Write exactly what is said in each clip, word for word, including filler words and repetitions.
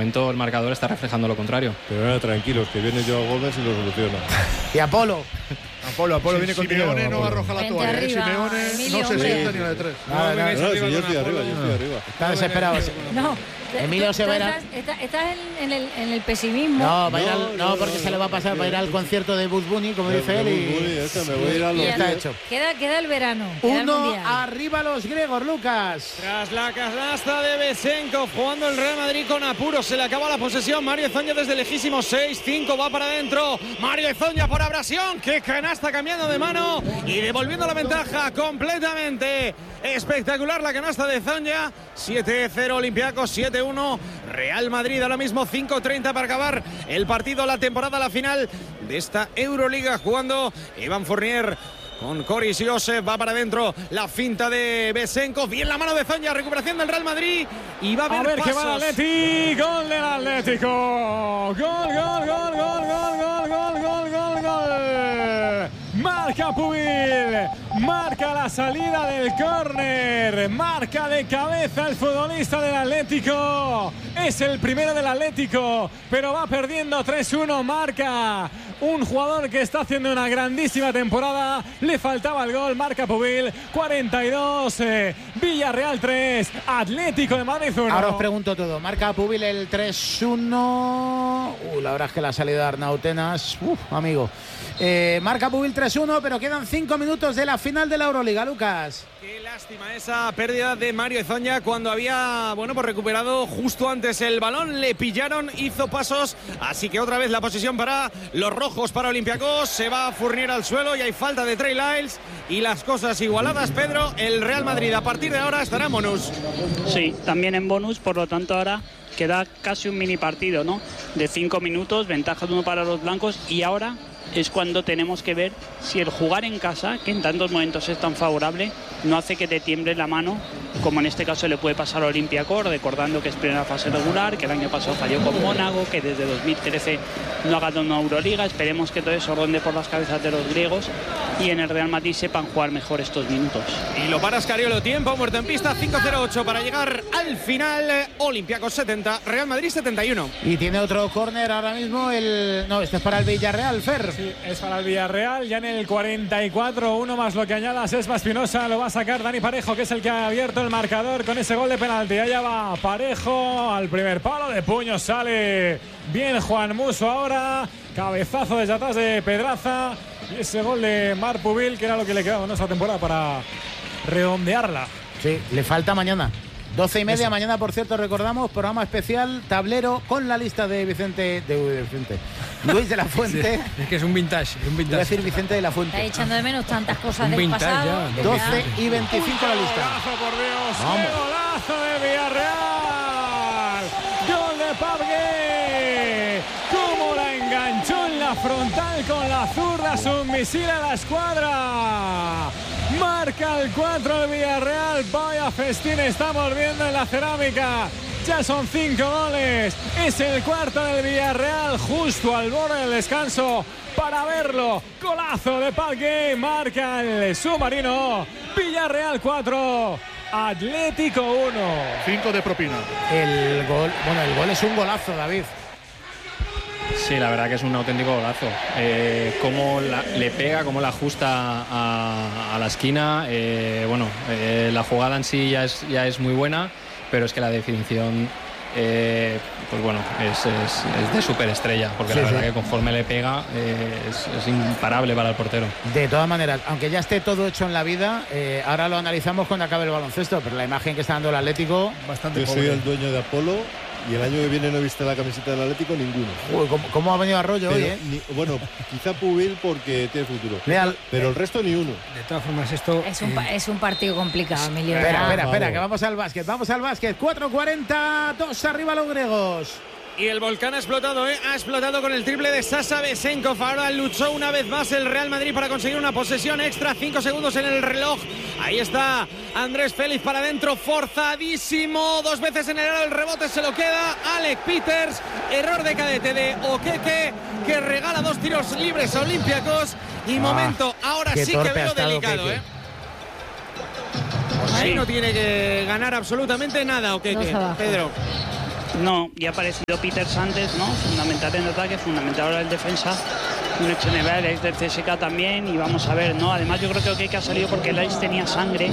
momento el marcador está reflejando lo contrario. Pero ahora tranquilos, que viene Joao Gómez y lo soluciona. Y Apolo. Apolo, Apolo Si, viene con Simeone no arroja la Vente toalla, ¿eh? arriba, Simeone Emilio, no se hombre. sienta ni la de tres. Nada, No, nada. no, si yo estoy arriba, yo estoy arriba. Está desesperado. No. Emilio Tú- tú Severa. Estás, estás- estás en, en el, en el pesimismo. No, va a ir al- No, no, no, porque no, se le va a pasar no, para ir al no. concierto de Bugs Bunny, como De- dice de él. Bugs Bunny, Y, esta, me voy a ir a y los- está hecho. Queda, queda el verano. Queda el Uno mundial. arriba los griegos, Lucas. Tras la canasta de Besenkov, jugando el Real Madrid con apuro, se le acaba la posesión. Mario Hezonja desde lejísimo, seis cinco, va para adentro. Mario Hezonja por abrasión, que canasta cambiando de mano y devolviendo la ventaja completamente. Espectacular la canasta de Hezonja. siete cero Olympiacos, siete uno Real Madrid. Ahora mismo cinco treinta para acabar el partido, la temporada, la final de esta Euroliga, jugando Iván Fournier con Coris Joseph, va para adentro la finta de Besenkov, bien la mano de Hezonja, recuperación del Real Madrid y va a haber, A ver pasos. que va el Atleti, gol del Atlético, gol, gol, gol, gol, gol, gol, gol, gol, gol, gol. Marca Pubil, marca la salida del córner, marca de cabeza el futbolista del Atlético, es el primero del Atlético, pero va perdiendo tres uno, marca un jugador que está haciendo una grandísima temporada, le faltaba el gol, marca Pubil, cuarenta y dos, eh, Villarreal tres, Atlético de Madrid uno. Ahora os pregunto todo. Marca Pubil el tres uno. Uh, la verdad es que la salida de Arnautenas. Uf, amigo. Eh, marca Pubil tres uno, pero quedan cinco minutos de la final de la Euroliga, Lucas. Qué lástima esa pérdida de Mario Hezonja cuando había, bueno, pues recuperado justo antes el balón, le pillaron, hizo pasos, así que otra vez la posición para los rojos, para Olympiacos, se va a Fournier al suelo y hay falta de Trey Lyles y las cosas igualadas. Pedro, el Real Madrid a partir de ahora estará en bonus. Sí, también en bonus, por lo tanto ahora queda casi un mini partido, ¿no? De cinco minutos, ventaja de uno para los blancos y ahora es cuando tenemos que ver si el jugar en casa, que en tantos momentos es tan favorable, no hace que te tiemble la mano, como en este caso le puede pasar a Olympiacos, recordando que es primera fase regular, que el año pasado falló con Mónaco, que desde dos mil trece no ha ganado una Euroliga. Esperemos que todo eso ronde por las cabezas de los griegos y en el Real Madrid sepan jugar mejor estos minutos. Y lo para Scariolo, tiempo muerto en pista, cinco cero ocho para llegar al final. Olympiacos setenta, Real Madrid setenta y uno. Y tiene otro córner ahora mismo. El No, este es para el Villarreal, Fer. Sí, es para el Villarreal, ya en el cuarenta y cuatro, uno más lo que añada Sesma Espinosa, lo va a sacar Dani Parejo, que es el que ha abierto el marcador con ese gol de penalti. Allá va Parejo al primer palo, de puño sale bien Juan Musso ahora, cabezazo desde atrás de Pedraza y ese gol de Marc Pubil, que era lo que le quedaba en esta temporada para redondearla. Sí, le falta mañana. doce y media, mañana, por cierto, recordamos, programa especial, tablero con la lista de Vicente, de, de Vicente, Luis de la Fuente. Sí, es que es un vintage, un vintage. Voy a decir Vicente de la Fuente. Está echando de menos tantas cosas Un del vintage pasado. ya, doce y veinticinco la lista. Golazo, por Dios, Vamos. qué golazo de Villarreal. Gol de Pabgué. Cómo la enganchó en la frontal con la zurda, submisible a la escuadra. Marca el cuatro de Villarreal. Vaya festín estamos viendo en la cerámica. Ya son cinco goles. Es el cuarto del Villarreal, justo al borde del descanso para verlo. Golazo de Pabgué. Marca el submarino. Villarreal cuatro, Atlético uno. cinco de propina. El gol, bueno, el gol es un golazo, David. Sí, la verdad que es un auténtico golazo. Eh, cómo la- le pega, cómo la ajusta a, a la esquina. Eh, bueno, eh, la jugada en sí ya es, ya es muy buena, pero es que la definición, eh, pues bueno, es, es, es de superestrella, porque Sí, la verdad sí. que conforme le pega eh, es, es imparable para el portero. De todas maneras, aunque ya esté todo hecho en la vida, eh, ahora lo analizamos cuando acabe el baloncesto, pero la imagen que está dando el Atlético. Bastante Yo soy pobre. el dueño de Apolo y el año que viene no he visto la camiseta del Atlético ninguno. Uy, ¿cómo, cómo ha venido Arroyo Pero hoy, eh? ni- bueno, quizá Pubil porque tiene futuro. Leal. Pero el resto ni uno. De todas formas, esto. Es un, pa- es un partido complicado, Emilio. Espera, Ya. espera, espera, Vamos. que vamos al básquet, vamos al básquet. cuatro cuarenta, dos arriba los griegos. Y el volcán ha explotado, ¿eh? Ha explotado con el triple de Sasha Besenkov. Ahora luchó una vez más el Real Madrid para conseguir una posesión extra. Cinco segundos en el reloj. Ahí está Andrés Félix para adentro, forzadísimo. Dos veces en el aro, el rebote se lo queda Alec Peters. Error de cadete de Okeke, que regala dos tiros libres a Olympiacos. Y Ah, momento, ahora qué sí que torpe ha veo estado delicado, Okeke. ¿eh? Ahí no tiene que ganar absolutamente nada, No Okeke. se baja. Pedro. No, ya ha aparecido Peters antes, ¿no? Fundamental en ataque, fundamental ahora en defensa. Un Echenivel, ex del C S K también, y vamos a ver, ¿no? Además yo creo que Okeke ha salido porque el Ice tenía sangre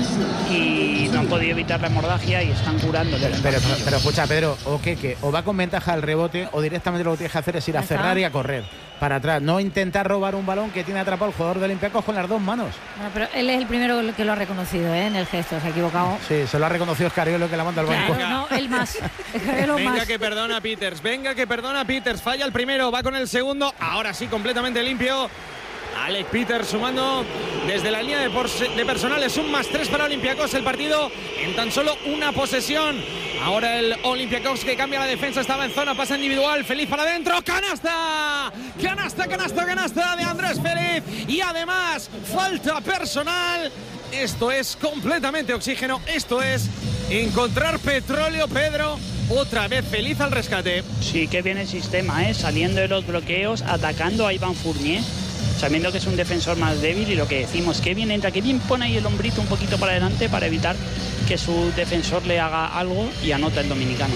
y no han podido evitar la hemorragia y están curándole. Pero, pero, pero, pero escucha, Pedro, Okeke o va con ventaja al rebote o directamente lo que tienes que hacer es ir a cerrar y a correr para atrás, no intentar robar un balón que tiene atrapado el jugador de Olympiacos con las dos manos. Bueno, pero él es el primero que lo ha reconocido, ¿eh? En el gesto, se ha equivocado. Sí, se lo ha reconocido Escariolo que la manda al banco. Claro, no, él más. Escariolo Venga más. que perdona Peters, venga que perdona Peters, falla el primero, va con el segundo, ahora sí completamente limpio. Alec Peters sumando desde la línea de, de personales, un más tres para Olympiacos, el partido en tan solo una posesión. Ahora el Olympiacos que cambia la defensa, estaba en zona, pasa individual, Feliz para adentro, canasta, canasta, canasta, canasta de Andrés Feliz y además falta personal. Esto es completamente oxígeno, esto es encontrar petróleo, Pedro. Otra vez Feliz al rescate. Sí, que viene el sistema, ¿eh? Saliendo de los bloqueos, atacando a Iván Fournier, sabiendo que es un defensor más débil, y lo que decimos, que bien entra, que bien pone ahí el hombrito un poquito para adelante para evitar que su defensor le haga algo y anota el dominicano.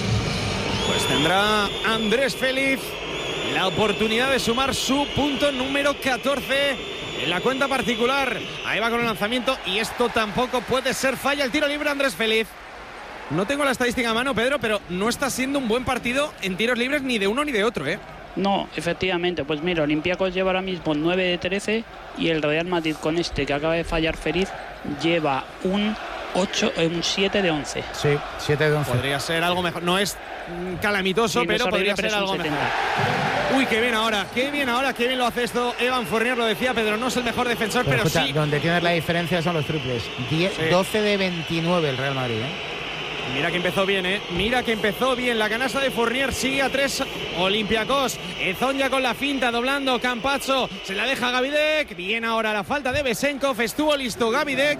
Pues tendrá Andrés Feliz la oportunidad de sumar su punto número catorce en la cuenta particular. Ahí va con el lanzamiento y esto tampoco puede ser falla. El tiro libre Andrés Feliz. No tengo la estadística a mano, Pedro, pero no está siendo un buen partido en tiros libres ni de uno ni de otro, ¿eh? No, efectivamente, pues mira, Olympiacos lleva ahora mismo nueve de trece y el Real Madrid con este que acaba de fallar Feliz lleva un ocho, un siete de once. Sí, siete de once. Podría ser algo mejor. No es calamitoso, sí, pero podría ser algo setenta. Mejor. Uy, qué bien ahora, qué bien ahora, qué bien lo hace esto. Evan Fournier lo decía, Pedro, no es el mejor defensor, pero, pero escucha, sí. Donde tienes la diferencia son los triples. diez, sí. doce de veintinueve el Real Madrid, ¿eh? Mira que empezó bien, ¿eh? Mira que empezó bien. La canasta de Fournier sigue a tres. Olympiacos. Ezonja con la finta, doblando. Campazzo se la deja Gavidec. Bien ahora la falta de Besenkov. Estuvo listo Gavidec.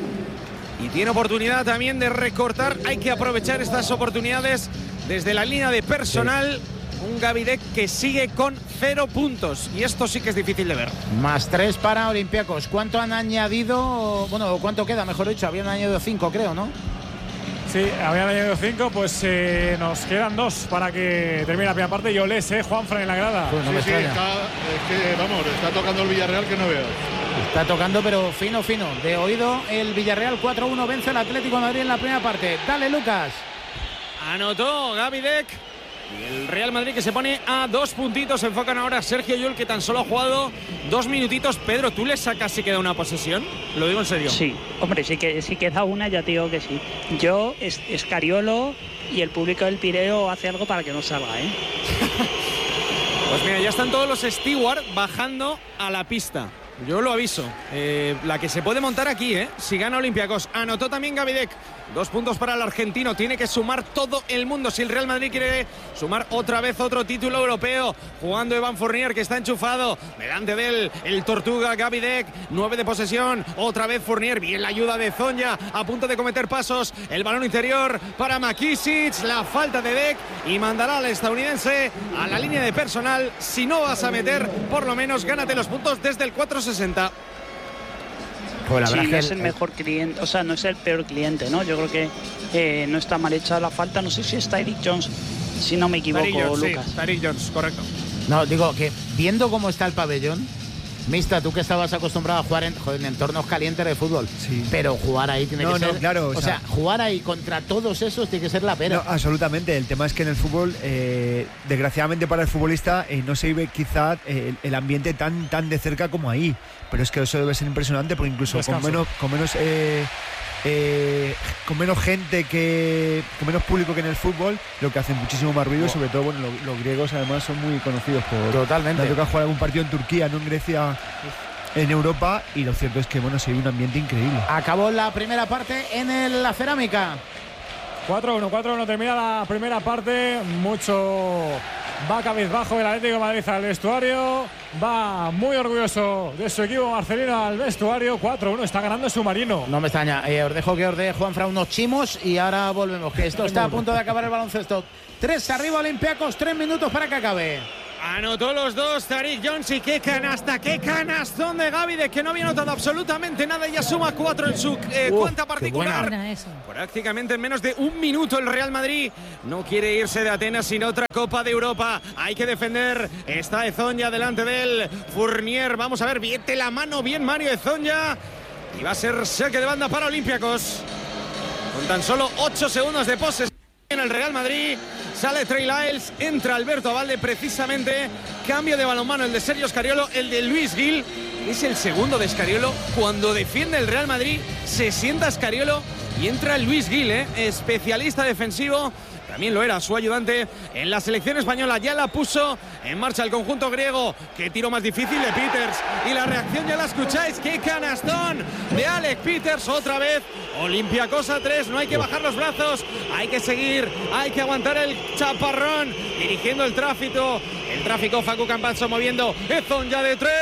Y tiene oportunidad también de recortar. Hay que aprovechar estas oportunidades desde la línea de personal. Sí. Un Gavidec que sigue con cero puntos. Y esto sí que es difícil de ver. Más tres para Olympiacos. ¿Cuánto han añadido? Bueno, ¿cuánto queda? Mejor dicho, habían añadido cinco, creo, ¿no? Sí, habían añadido cinco, pues eh, nos quedan dos para que termine la primera parte. Yo les, eh, Juanfran en la grada. Pues no sí, sí, está, es que, vamos, está tocando el Villarreal que no veas. Está tocando, pero fino, fino. De oído, el Villarreal cuatro uno vence al Atlético de Madrid en la primera parte. Dale, Lucas. Anotó Gavidec. Y el Real Madrid que se pone a dos puntitos. Se enfocan ahora a Sergio Llull, que tan solo ha jugado dos minutitos. Pedro, ¿tú le sacas si queda una posesión? Lo digo en serio. Sí, hombre, sí que si queda una, ya te digo que sí. Yo, es, Escariolo y el público del Pireo hace algo para que no salga, ¿eh? Pues mira, ya están todos los stewards bajando a la pista. Yo lo aviso. Eh, la que se puede montar aquí, ¿eh? Si gana Olympiacos. Anotó también Gavidec. Dos puntos para el argentino. Tiene que sumar todo el mundo. Si el Real Madrid quiere sumar otra vez otro título europeo. Jugando Evan Fournier, que está enchufado. Delante de él, el Tortuga Gavidec. Nueve de posesión. Otra vez Fournier. Bien la ayuda de Ezonja. A punto de cometer pasos. El balón interior para McKissic. La falta de Deck. Y mandará al estadounidense a la línea de personal. Si no vas a meter, por lo menos gánate los puntos desde el cuatro sesenta. Pues la verdad sí, no es el mejor cliente, o sea, no es el peor cliente, ¿no? Yo creo que eh, no está mal hecha la falta. No sé si es Tyreek Jones, si no me equivoco, Jones, Lucas. Sí, Tyreek Jones, correcto. No, digo que viendo cómo está el pabellón, Mista, tú que estabas acostumbrado a jugar en, joder, en entornos calientes de fútbol, sí. Pero jugar ahí tiene no, que no, ser... Claro, o, o sea, sea, jugar ahí contra todos esos tiene que ser la pera. No, absolutamente. El tema es que en el fútbol, eh, desgraciadamente para el futbolista, eh, no se vive quizá eh, el ambiente tan, tan de cerca como ahí. Pero es que eso debe ser impresionante, porque incluso Descanso. con menos... Con menos eh, Eh, con menos gente que con menos público que en el fútbol, lo que hace muchísimo más ruido. Wow. Sobre todo, bueno, los, los griegos además son muy conocidos por... Totalmente. Me ha tocado jugar algún partido en Turquía, no en Grecia, en Europa, y lo cierto es que, bueno, se ve un ambiente increíble. Acabó la primera parte en el, la cerámica. cuatro uno, cuatro uno termina la primera parte. Mucho va cabizbajo el Atlético de Madrid al vestuario. Va muy orgulloso de su equipo Marcelino al vestuario. cuatro uno, está ganando Submarino. No me extraña. Eh, os dejo que os dé Juanfran unos chimos y ahora volvemos. Que esto está a punto de acabar el baloncesto. Tres arriba Olympiacos, tres minutos para que acabe. Anotó los dos Tariq Jones y qué canasta, qué canastón de Gavi, de que no había notado absolutamente nada y ya suma cuatro en su eh, Uf, cuenta particular. Prácticamente en menos de un minuto el Real Madrid no quiere irse de Atenas sin otra Copa de Europa. Hay que defender. Está Ezonja delante de él. Fournier, vamos a ver, viete la mano bien Mario Ezonja. Y va a ser saque de banda para Olympiacos. Con tan solo ocho segundos de posesión en el Real Madrid. Sale Trey Lyles, entra Alberto Abalde precisamente. Cambio de balonmano, el de Sergio Scariolo, el de Luis Gil. Es el segundo de Scariolo. Cuando defiende el Real Madrid, se sienta Scariolo y entra Luis Gil, ¿eh? especialista defensivo. También lo era su ayudante en la selección española. Ya la puso en marcha el conjunto griego. Qué tiro más difícil de Peters. Y la reacción ya la escucháis. Qué canastón de Alec Peters otra vez. Olympiacos a tres. No hay que bajar los brazos. Hay que seguir. Hay que aguantar el chaparrón. Dirigiendo el tráfico. El tráfico. Facu Campazzo moviendo. Ezonja de tres.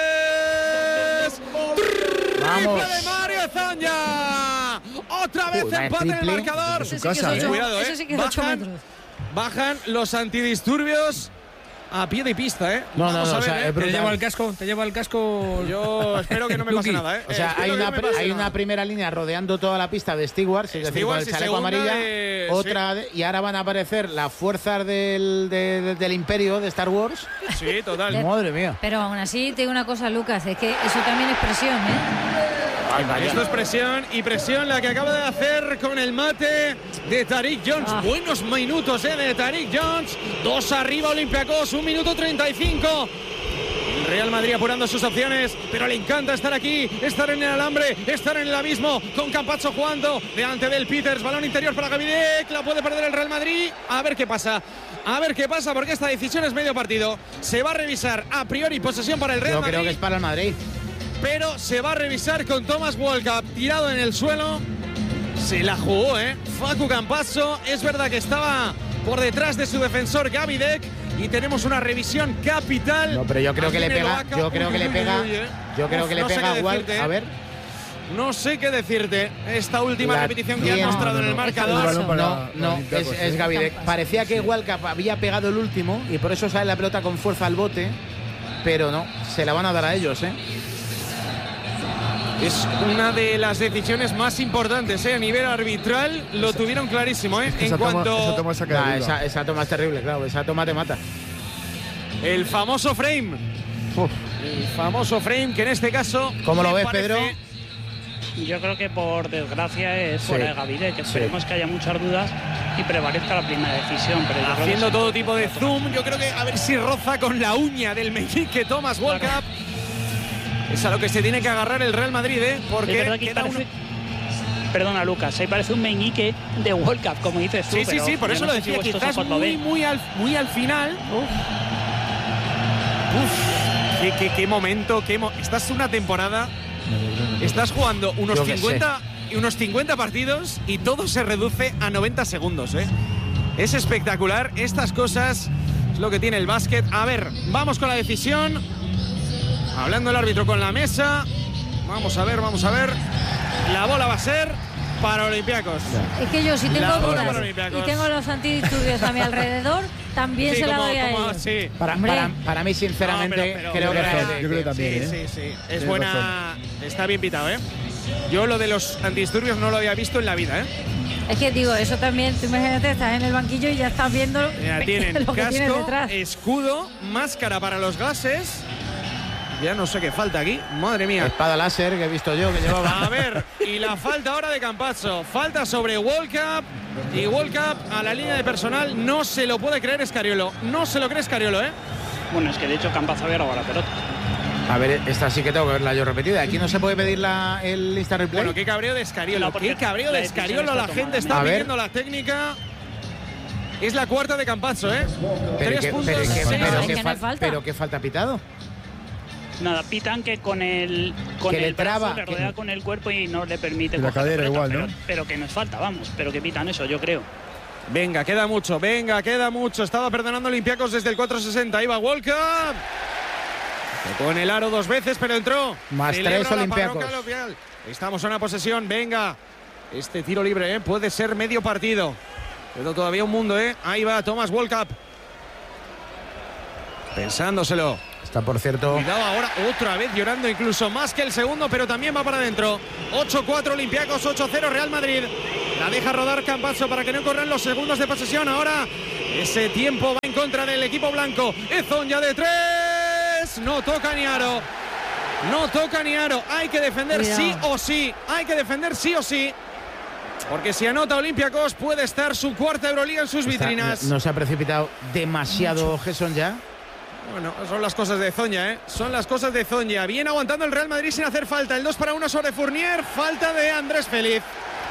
Vamos. Triple de Mario Ezonja. Otra vez Uy, empate en el triple. marcador. Eso sí que es ocho- Cuidado, eso eh. sí que es ocho bajan, metros. bajan los antidisturbios a pie de pista, ¿eh? No, no, Vamos no, a o sea, ver, es ¿eh? brutal. Te lleva el casco, te lleva el casco. Yo espero que no me pase Lucky. nada, ¿eh? O sea, Espero hay que una, no me pase hay nada. una primera línea rodeando toda la pista de Stewards, es decir, con el Stewards y chaleco segunda amarilla. de- Otra, de- y ahora van a aparecer las fuerzas del, de- de- del Imperio de Star Wars. Sí, total. Madre mía. Pero aún así, te digo una cosa, Lucas, es que eso también es presión, ¿eh? Ay, vaya. Esto es presión y presión la que acaba de hacer con el mate de Tariq Jones. Ah. Buenos minutos eh, de Tariq Jones. Dos arriba Olympiacos, un minuto treinta y cinco. El Real Madrid apurando sus opciones, pero le encanta estar aquí, estar en el alambre, estar en el abismo, con Campazzo jugando delante del Peters, balón interior para Gavidec, la puede perder el Real Madrid. A ver qué pasa. A ver qué pasa, porque esta decisión es medio partido. Se va a revisar a priori posesión para el Real Yo Madrid. creo que es para el Madrid. Pero se va a revisar con Thomas Walkup tirado en el suelo. Se la jugó, ¿eh? Facu Campazzo. Es verdad que estaba por detrás de su defensor Gavidec. Y tenemos una revisión capital. No, pero yo creo aquí que le en el pega. Oaca. Yo creo Uy, que le uy, pega. uy, uy, eh. Yo creo Uf, que le no sé pega qué a Walk. decirte, A eh. ver. No sé qué decirte. Esta última La repetición que tiene. han mostrado en el Es marcador. falso. para No, no, Olympiacos, es, ¿eh? es Gavidec. Parecía que Walkup había pegado el último y por eso sale la pelota con fuerza al bote. Pero no, se la van a dar a ellos, ¿eh? Es una de las decisiones más importantes, ¿eh? A nivel arbitral lo tuvieron clarísimo, ¿eh? En Esa toma, cuanto esa toma saca de Nah, duda. esa, esa toma es terrible, claro. Esa toma te mata. el famoso frame. Uf. El famoso frame que en este caso. ¿Cómo lo me ves, parece- Pedro? Yo creo que por desgracia es Sí. fuera de Gavidec, que Sí. esperemos que haya muchas dudas y prevalezca la primera decisión. Pero yo creo que Haciendo sí. todo tipo de zoom, yo creo que a ver si roza con la uña del meñique Thomas Walkup. Es a lo que se tiene que agarrar el Real Madrid, ¿eh? Porque Es verdad que queda parece- uno- Perdona, Lucas, ahí parece un meñique de World Cup, como dices tú. Sí, sí, pero sí, por yo eso no lo sé si decía, vuestros quizás ojos lo muy, ven. muy, al, muy al final. Uf, qué, qué- qué momento, qué mo- Esta es una temporada. Estás jugando unos Yo qué cincuenta, y unos cincuenta partidos y todo se reduce a noventa segundos, ¿eh? Es espectacular. Estas cosas es lo que tiene el básquet. A ver, vamos con la decisión. Hablando el árbitro con la mesa. Vamos a ver, vamos a ver. La bola va a ser para Olympiacos. Es que yo, si tengo La bola dudas para y Olympiacos. tengo los antidisturbios a mi alrededor, también Sí, se la como- doy a como- ellos. sí. Para, Hombre. para, para mí, sinceramente, No, pero- pero- creo que pero- es Yo creo que también, sí, ¿eh? sí, sí. Es Tienes buena. Está bien pitado, ¿eh? Yo lo de los antidisturbios no lo había visto en la vida, ¿eh? Es que digo, eso también, tú imagínate, estás en el banquillo y ya estás viendo Mira, tienen lo que tienes casco, detrás. escudo, máscara para los gases. Ya no sé qué falta aquí. Madre mía. espada láser que he visto yo que llevaba. A ver, y la falta ahora de Campazzo. Falta sobre Walkup. Y Walkup a la línea de personal no se lo puede creer Scariolo. No se lo cree Scariolo, ¿eh? Bueno, es que de hecho Campazzo había robado la pelota. A ver, esta sí que tengo que verla yo repetida. Aquí no se puede pedir la, el Insta Replay. Bueno, qué cabreo de Scariolo. No, porque Qué cabreo la de decisión Scariolo. está La tomada, gente ¿no? está A ver. pidiendo la técnica. Es la cuarta de Campazzo, ¿eh? pero, Tres que, puntos. pero, que, seis pero, es que que no fal- hay falta. pero que falta pitado. Nada, pitan que con el con Que el le brazo traba, le que- rodea con el cuerpo y no le permite Y la coger cadera pelota, igual, pero, ¿no? pero que no es falta, vamos, pero que pitan eso, yo creo. Venga, queda mucho, venga, queda mucho. Estaba perdonando Olympiacos desde el cuatro sesenta. Ahí va Walkup. Tocó en el aro dos veces, pero entró. Más Celebra tres la Olympiacos. parroquia local. Estamos en una posesión, venga. Este tiro libre, ¿eh? Puede ser medio partido. Pero todavía un mundo, ¿eh? Ahí va Thomas Walkup. pensándoselo. Está, por cierto. Cuidado ahora, otra vez llorando, incluso más que el segundo, pero también va para adentro. ocho cuatro Olympiacos, ocho cero Real Madrid. La deja rodar Campazzo para que no corran los segundos de posesión. Ahora ese tiempo va en contra del equipo blanco. Ezonja de tres. No toca ni aro. No toca ni aro. Hay que defender Cuidado. sí o sí. Hay que defender sí o sí. Porque si anota Olympiacos puede estar su cuarta Euroliga en sus Está, vitrinas. No, no se ha precipitado demasiado Gesson ya. Bueno, son las cosas de Ezonja, ¿eh? Son las cosas de Ezonja. Bien aguantando el Real Madrid sin hacer falta. El dos para uno sobre Fournier. Falta de Andrés Félix.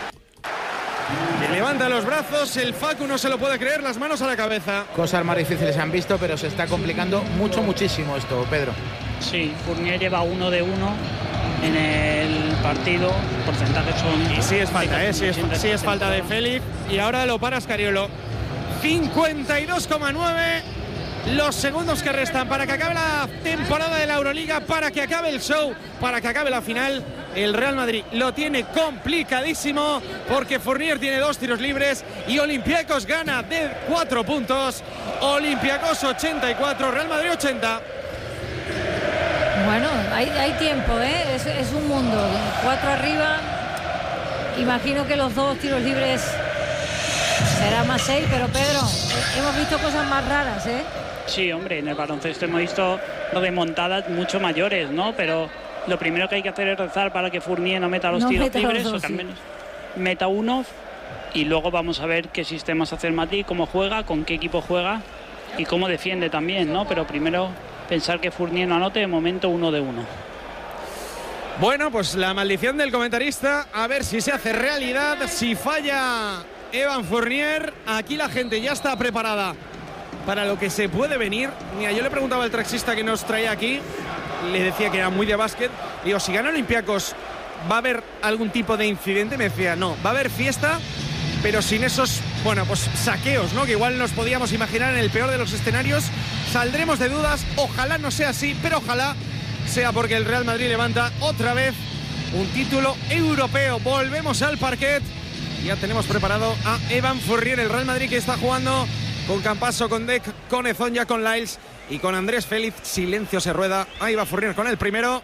Le levanta los brazos. El Facu no se lo puede creer. Las manos a la cabeza. Cosas más difíciles se han visto, pero se está complicando mucho, muchísimo esto, Pedro. Sí, Fournier lleva uno de uno en el partido. Porcentajes son... Y sí es falta, ¿eh? Sí es, sí es falta de Félix. Y ahora lo para Scariolo. cincuenta y dos coma nueve. Los segundos que restan para que acabe la temporada de la Euroliga, para que acabe el show, para que acabe la final. El Real Madrid lo tiene complicadísimo porque Fournier tiene dos tiros libres y Olympiacos gana de cuatro puntos. Olympiacos ochenta y cuatro, Real Madrid ochenta. Bueno, hay, hay tiempo, ¿eh? Es, es un mundo. Cuatro arriba. Imagino que los dos tiros libres será más seis, pero Pedro, hemos visto cosas más raras, ¿eh? Sí, hombre, en el baloncesto hemos visto remontadas mucho mayores, ¿no? Pero lo primero que hay que hacer es rezar para que Fournier no meta los no tiros meta libres, los dos, o que al sí. menos meta uno, y luego vamos a ver qué sistemas hace el Madrid, cómo juega, con qué equipo juega y cómo defiende también, ¿no? Pero primero pensar que Fournier no anote, de momento uno de uno. Bueno, pues la maldición del comentarista, a ver si se hace realidad, si falla Evan Fournier. Aquí la gente ya está preparada para lo que se puede venir. Mira, yo le preguntaba al taxista que nos traía aquí, le decía que era muy de básquet. Digo, si gana Olympiacos, ¿va a haber algún tipo de incidente? Me decía, no, va a haber fiesta, pero sin esos, bueno, pues saqueos, ¿no? Que igual nos podíamos imaginar en el peor de los escenarios. Saldremos de dudas, ojalá no sea así, pero ojalá sea porque el Real Madrid levanta otra vez un título europeo. Volvemos al parquet. Ya tenemos preparado a Evan Fournier, el Real Madrid que está jugando con Campazzo, con Deck, con Ezonja, con Lyles y con Andrés Félix. Silencio se rueda. Ahí va Fournier con el primero.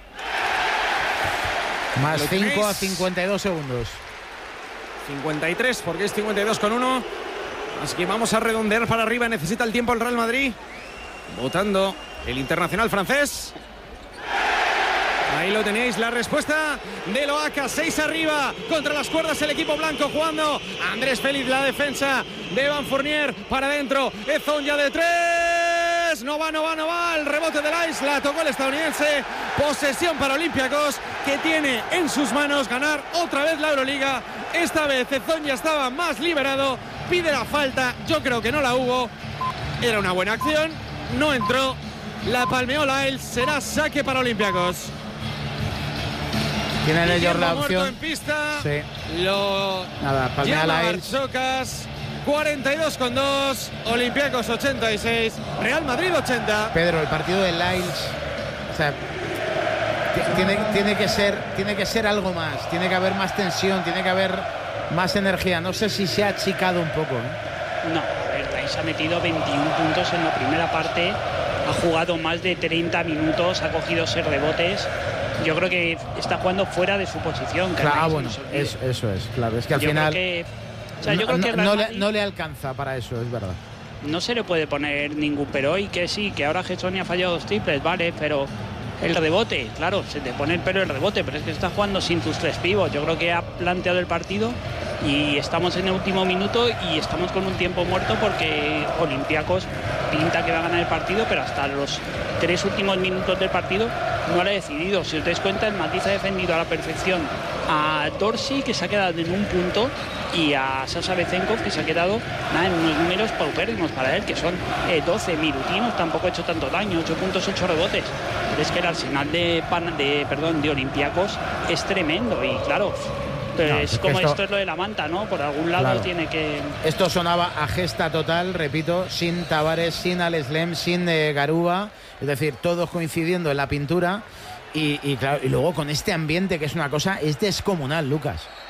Más cinco a cincuenta y dos segundos. cincuenta y tres, porque es cincuenta y dos con uno. Así que vamos a redondear para arriba. Necesita el tiempo el Real Madrid. Votando el internacional francés. Ahí lo tenéis, la respuesta de Loaca. Seis arriba, contra las cuerdas el equipo blanco jugando. Andrés Félix, la defensa de Evan Fournier para adentro. Ezonja de tres. No va, no va, no va. El rebote de Lyles, la tocó el estadounidense. Posesión para Olympiacos, que tiene en sus manos ganar otra vez la Euroliga. Esta vez Ezonja estaba más liberado. Pide la falta, yo creo que no la hubo. Era una buena acción, no entró. La palmeó Lyles, será saque para Olympiacos. Tienen ellos la opción. En pista. Sí. Lo Nada, palmea Lyles. Barchocas, cuarenta y dos con dos. Olympiacos ochenta y seis. Real Madrid ochenta. Pedro, el partido de Lyles, o sea, tiene, tiene, que ser, tiene que ser algo más. Tiene que haber más tensión, tiene que haber más energía. No sé si se ha achicado un poco, ¿eh? No, el Lyles ha metido veintiún puntos en la primera parte. Ha jugado más de treinta minutos, ha cogido seis rebotes. Yo creo que está jugando fuera de su posición. Claro, bueno, es, eso es, claro. Es que al yo final creo que, o sea, yo no, creo que no, no, Madrid, le, no le alcanza para eso, es verdad. No se le puede poner ningún pero, y que sí, que ahora Gesson ha fallado dos triples, vale, pero el rebote, claro, se te pone el pero el rebote, pero es que está jugando sin tus tres pivos. Yo creo que ha planteado el partido y estamos en el último minuto y estamos con un tiempo muerto porque Olympiacos pinta que va a ganar el partido, pero hasta los tres últimos minutos del partido no lo ha decidido. Si os dais cuenta, el Madrid ha defendido a la perfección a Dorsey, que se ha quedado en un punto, y a Sasha Bezenkov, que se ha quedado nada, en unos números paupérrimos para él, que son eh, doce minutinos. Tampoco ha hecho tanto daño, ocho puntos, ocho rebotes. Pero es que el arsenal de, pan, de, perdón, de Olympiacos es tremendo y claro, pues no, es, es como esto, esto es lo de la manta, ¿no? Por algún lado claro. tiene que... Esto sonaba a gesta total, repito, sin Tavares, sin Alex Lem, sin eh, Garuba, es decir, todos coincidiendo en la pintura y, y, claro, y luego con este ambiente que es una cosa, es descomunal, Lucas.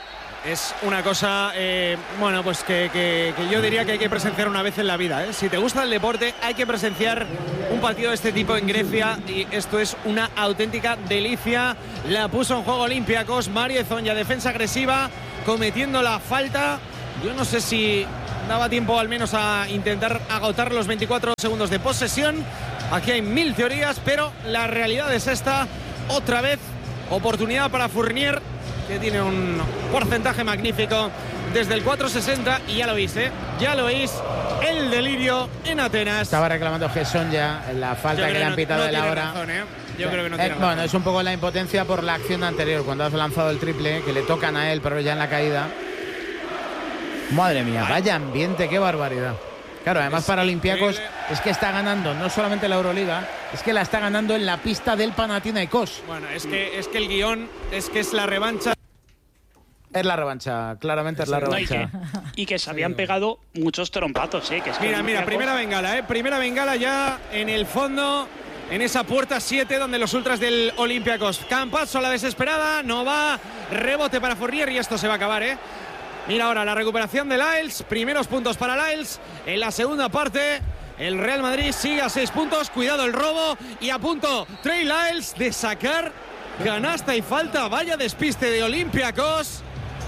Es una cosa, eh, bueno, pues que, que, que yo diría que hay que presenciar una vez en la vida, ¿eh? Si te gusta el deporte, hay que presenciar un partido de este tipo en Grecia y esto es una auténtica delicia. La puso en juego Olympiacos, Mario Hezonja, defensa agresiva, cometiendo la falta. Yo no sé si daba tiempo al menos a intentar agotar los veinticuatro segundos de posesión. Aquí hay mil teorías, pero la realidad es esta. Otra vez, oportunidad para Fournier, que tiene un porcentaje magnífico desde el cuatro sesenta y ya lo veis, ¿eh? Ya lo veis, el delirio en Atenas. Estaba reclamando Hezonja la falta que le han no, pitado no de la tiene hora. Razón, ¿eh? Yo eh, creo que no eh, tiene Bueno, razón. es un poco la impotencia por la acción anterior, cuando has lanzado el triple, que le tocan a él, pero ya en la caída. Madre mía, vaya ambiente, qué barbaridad. Claro, además es para Olympiacos es que está ganando no solamente la Euroliga, es que la está ganando en la pista del Panathinaikos. Bueno, es que, es que el guión es que es la revancha. Es la revancha, claramente es la revancha. No, y, que, y que se habían pegado muchos trompazos, ¿eh? Que es que mira, mira, primera bengala, ¿eh? Primera bengala ya en el fondo, en esa puerta siete donde los ultras del Olympiacos. Campazzo a la desesperada, no va, rebote para Fournier y esto se va a acabar, ¿eh? Mira ahora la recuperación de Lyles, primeros puntos para Lyles. En la segunda parte, el Real Madrid sigue a seis puntos, cuidado el robo y a punto Trey Lyles de sacar canasta y falta. Vaya despiste de Olympiacos.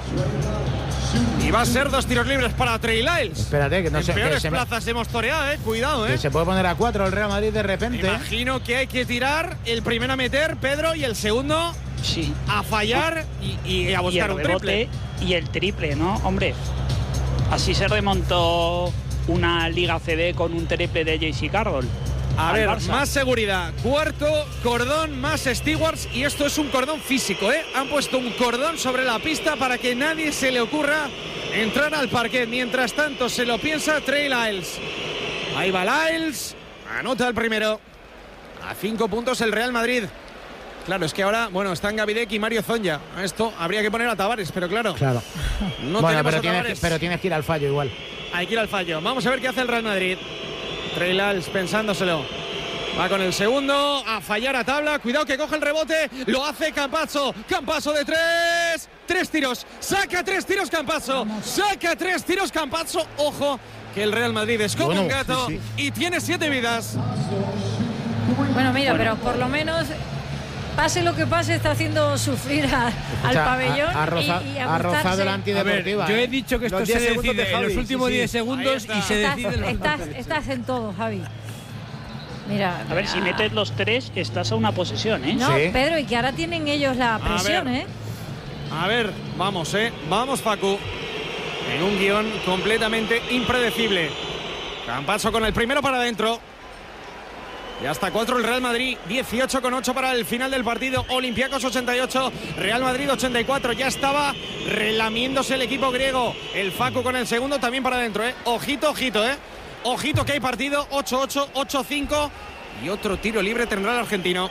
Y va a ser dos tiros libres para Trey Lyles. Espérate, que no en sé. peores que plazas me... hemos toreado, eh. Cuidado, eh. Que se puede poner a cuatro el Real Madrid de repente. Me imagino que hay que tirar el primero a meter, Pedro, y el segundo sí. a fallar y, y a buscar y un triple. Y el triple, ¿no? Hombre, así se remontó una Liga C B con un triple de J C Carroll. A ver, Barça. Más seguridad. Cuarto cordón, más stewards. Y esto es un cordón físico, ¿eh? Han puesto un cordón sobre la pista para que nadie se le ocurra entrar al parquet. Mientras tanto, se lo piensa Trey Lyles. Ahí va Lyles. Anota el primero. A cinco puntos el Real Madrid. Claro, es que ahora, bueno, están Gavidec y Mario Hezonja. Esto habría que poner a Tavares, pero claro. Claro. No bueno, tenemos pero a tienes, Tavares. pero tienes que ir al fallo igual. Hay que ir al fallo. Vamos a ver qué hace el Real Madrid. Trey Lyles pensándoselo. Va con el segundo. A fallar a tabla. Cuidado que coge el rebote. Lo hace Campazzo. Campazzo de tres. Tres tiros. Saca tres tiros Campazzo. Saca tres tiros Campazzo. Ojo que el Real Madrid es como bueno, un gato sí, sí. y tiene siete vidas. Bueno, mira, bueno. pero por lo menos... Pase lo que pase, está haciendo sufrir a, al pabellón ha, ha, roza, y, y ha rozado la antideportiva. A ver, yo he dicho que esto se decide de en los últimos sí, sí. diez segundos y se estás, decide en los estás, estás en todo, Javi. Mira, a ver, si metes los tres, estás a una posesión, ¿eh? No, sí. Pedro, y que ahora tienen ellos la presión, a ver, ¿eh? A ver, vamos, ¿eh? Vamos, Facu. En un guión completamente impredecible. Campazzo con el primero para adentro. Ya está cuatro el Real Madrid, dieciocho con ocho para el final del partido. Olympiacos ochenta y ocho, Real Madrid ochenta y cuatro. Ya estaba relamiéndose el equipo griego. El Facu con el segundo también para adentro, ¿eh? Ojito, ojito, ¿eh? Ojito que hay partido, ocho ocho, ocho cinco. Y otro tiro libre tendrá el argentino.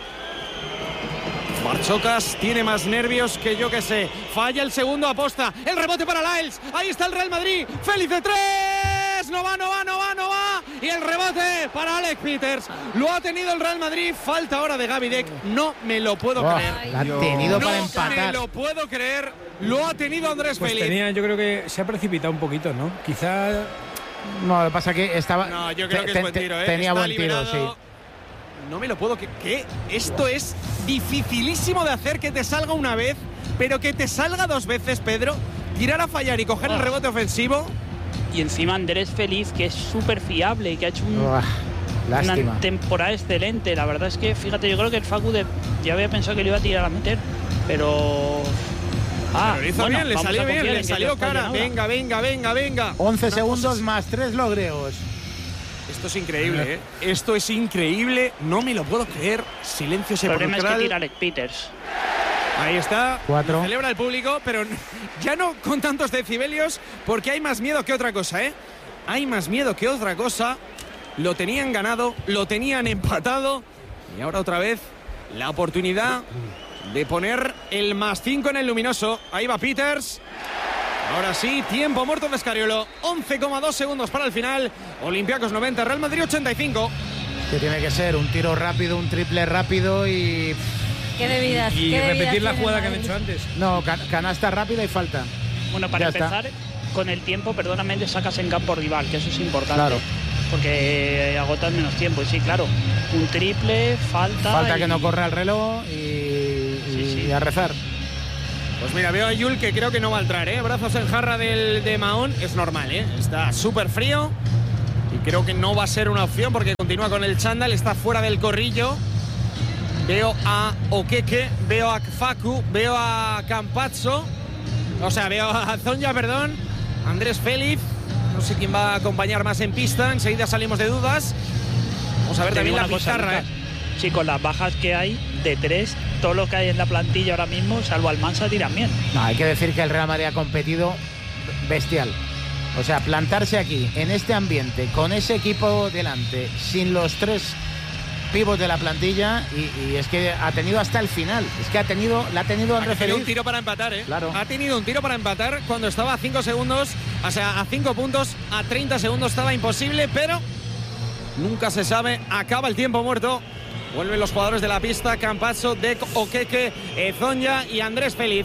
Barchocas tiene más nervios que yo que sé. Falla el segundo, aposta. El rebote para Lyles. Ahí está el Real Madrid. Félix de tres. No va, no va, no va, no va. Y el rebote para Alex Peters. Lo ha tenido el Real Madrid. Falta ahora de Gavidec. No me lo puedo oh, creer. La ha tenido no para empatar. No me lo puedo creer. Lo ha tenido Andrés pues Félix. Tenía, yo creo que se ha precipitado un poquito, ¿no? Quizá... No, lo que pasa es que estaba... No, yo creo que te, es buen tiro, ¿eh? Tenía Está buen liberado. tiro, sí. No me lo puedo que, que esto es dificilísimo de hacer, que te salga una vez, pero que te salga dos veces, Pedro. Tirar a fallar y coger oh. el rebote ofensivo. Y encima Andrés Feliz, que es súper fiable y que ha hecho un, oh, una temporada excelente. La verdad es que, fíjate, yo creo que el Facu de, ya había pensado que le iba a tirar a meter, pero... Ah, pero lo hizo bueno, bien, le salió bien, le salió cara. Venga, venga, venga, venga. once segundos más tres los griegos. Esto es increíble, ¿eh? Esto es increíble. No me lo puedo creer. Silencio sepulcral. El problema es que tira Alex Peters. Ahí está. Cuatro. Celebra el público, pero ya no con tantos decibelios, porque hay más miedo que otra cosa, ¿eh? Hay más miedo que otra cosa. Lo tenían ganado, lo tenían empatado. Y ahora otra vez la oportunidad de poner el más cinco en el luminoso. Ahí va Peters. Ahora sí, tiempo muerto de Escariolo. once coma dos segundos para el final. Olympiacos noventa, Real Madrid ochenta y cinco. Que tiene que ser un tiro rápido, un triple rápido y... Qué debilidad. Y, y qué repetir la jugada Madrid. que han hecho antes. No, can canasta rápida y falta. Bueno, para Ya empezar, está. con el tiempo, perdóname, le sacas en campo rival, que eso es importante. Claro. Porque agotas menos tiempo. Y sí, claro, un triple, falta. Falta y... que no corra el reloj y, y, Sí, sí. y a rezar. Pues mira, veo a Yul que creo que no va a entrar, ¿eh? Brazos en jarra del, de Mahón, es normal, ¿eh? Está súper frío y creo que no va a ser una opción porque continúa con el chándal, está fuera del corrillo. Veo a Okeke, veo a Facu, veo a Campazzo, o sea, veo a Zonja, perdón, Andrés Félix, no sé quién va a acompañar más en pista, enseguida salimos de dudas. Vamos a ver Te también digo la una cosa, pizarra, ¿eh? Lucas. Sí, con las bajas que hay de tres, todo lo que hay en la plantilla ahora mismo, salvo Almansa, tiran bien. No, hay que decir que el Real Madrid ha competido bestial. O sea, plantarse aquí, en este ambiente, con ese equipo delante, sin los tres pivos de la plantilla, y, y es que ha tenido hasta el final. Es que ha tenido, la ha tenido Ha Andrés tenido un Feliz. tiro para empatar, ¿eh? Claro. Ha tenido un tiro para empatar cuando estaba a cinco segundos, o sea, a cinco puntos, a treinta segundos estaba imposible, pero nunca se sabe. Acaba el tiempo muerto. Vuelven los jugadores de la pista, Campazzo, Dek, Okeke, Zonja y Andrés Félix.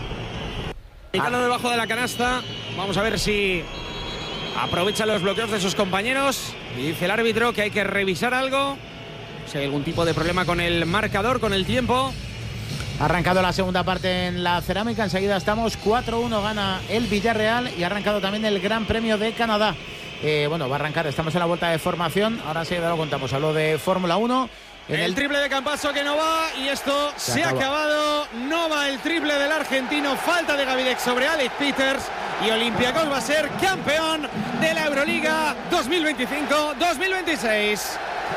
Picando debajo de la canasta. Vamos a ver si aprovecha los bloqueos de sus compañeros. Y dice el árbitro que hay que revisar algo. Si hay algún tipo de problema con el marcador, con el tiempo. Ha arrancado la segunda parte en la cerámica. Enseguida estamos cuatro uno, gana el Villarreal y ha arrancado también el Gran Premio de Canadá. Eh, bueno, va a arrancar, estamos en la vuelta de formación. Ahora sí, ya lo contamos. Habló de Fórmula uno. En el, el triple de Campazzo que no va y esto se, se ha acabado. No va el triple del argentino. Falta de Gavidec sobre Alex Peters y Olympiacos va a ser campeón de la Euroliga dos mil veinticinco dos mil veintiséis.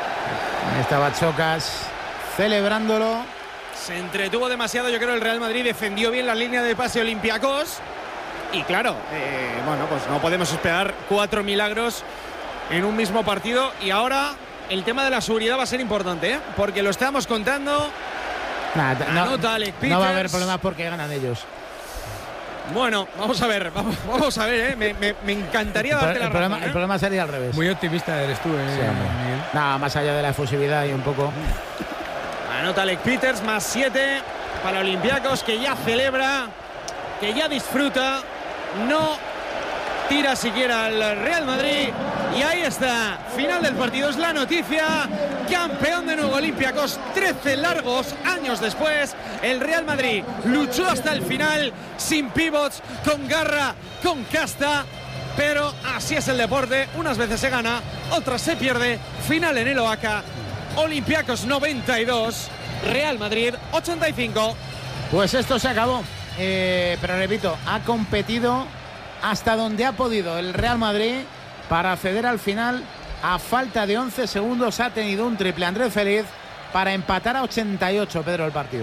Estaba Chocas celebrándolo. Se entretuvo demasiado, yo creo, el Real Madrid. Defendió bien la línea de pase Olympiacos. Y claro, eh, bueno, pues no podemos esperar cuatro milagros en un mismo partido. Y ahora el tema de la seguridad va a ser importante, ¿eh? Porque lo estamos contando. Nah, no, Anota Alex Peters. No va a haber problemas porque ganan ellos. Bueno, vamos a ver, vamos, vamos a ver, ¿eh? me, me, me encantaría el, darte el la problema, razón, ¿eh? El problema sería al revés. Muy optimista eres tú, ¿eh, sí, Miguel? Nada, más allá de la efusividad y un poco. Anota Alex Peters, más siete para Olympiacos, que ya celebra, que ya disfruta, no tira siquiera al Real Madrid. Y ahí está, final del partido, es la noticia. Campeón de nuevo Olympiacos, trece largos años después. El Real Madrid luchó hasta el final, sin pivots, con garra, con casta. Pero así es el deporte, unas veces se gana, otras se pierde. Final en el Oaca, Olympiacos noventa y dos, Real Madrid ochenta y cinco. Pues esto se acabó, eh, pero repito, ha competido hasta donde ha podido el Real Madrid para acceder al final. A falta de once segundos ha tenido un triple Andrés Feliz para empatar a ochenta y ocho, Pedro, el partido.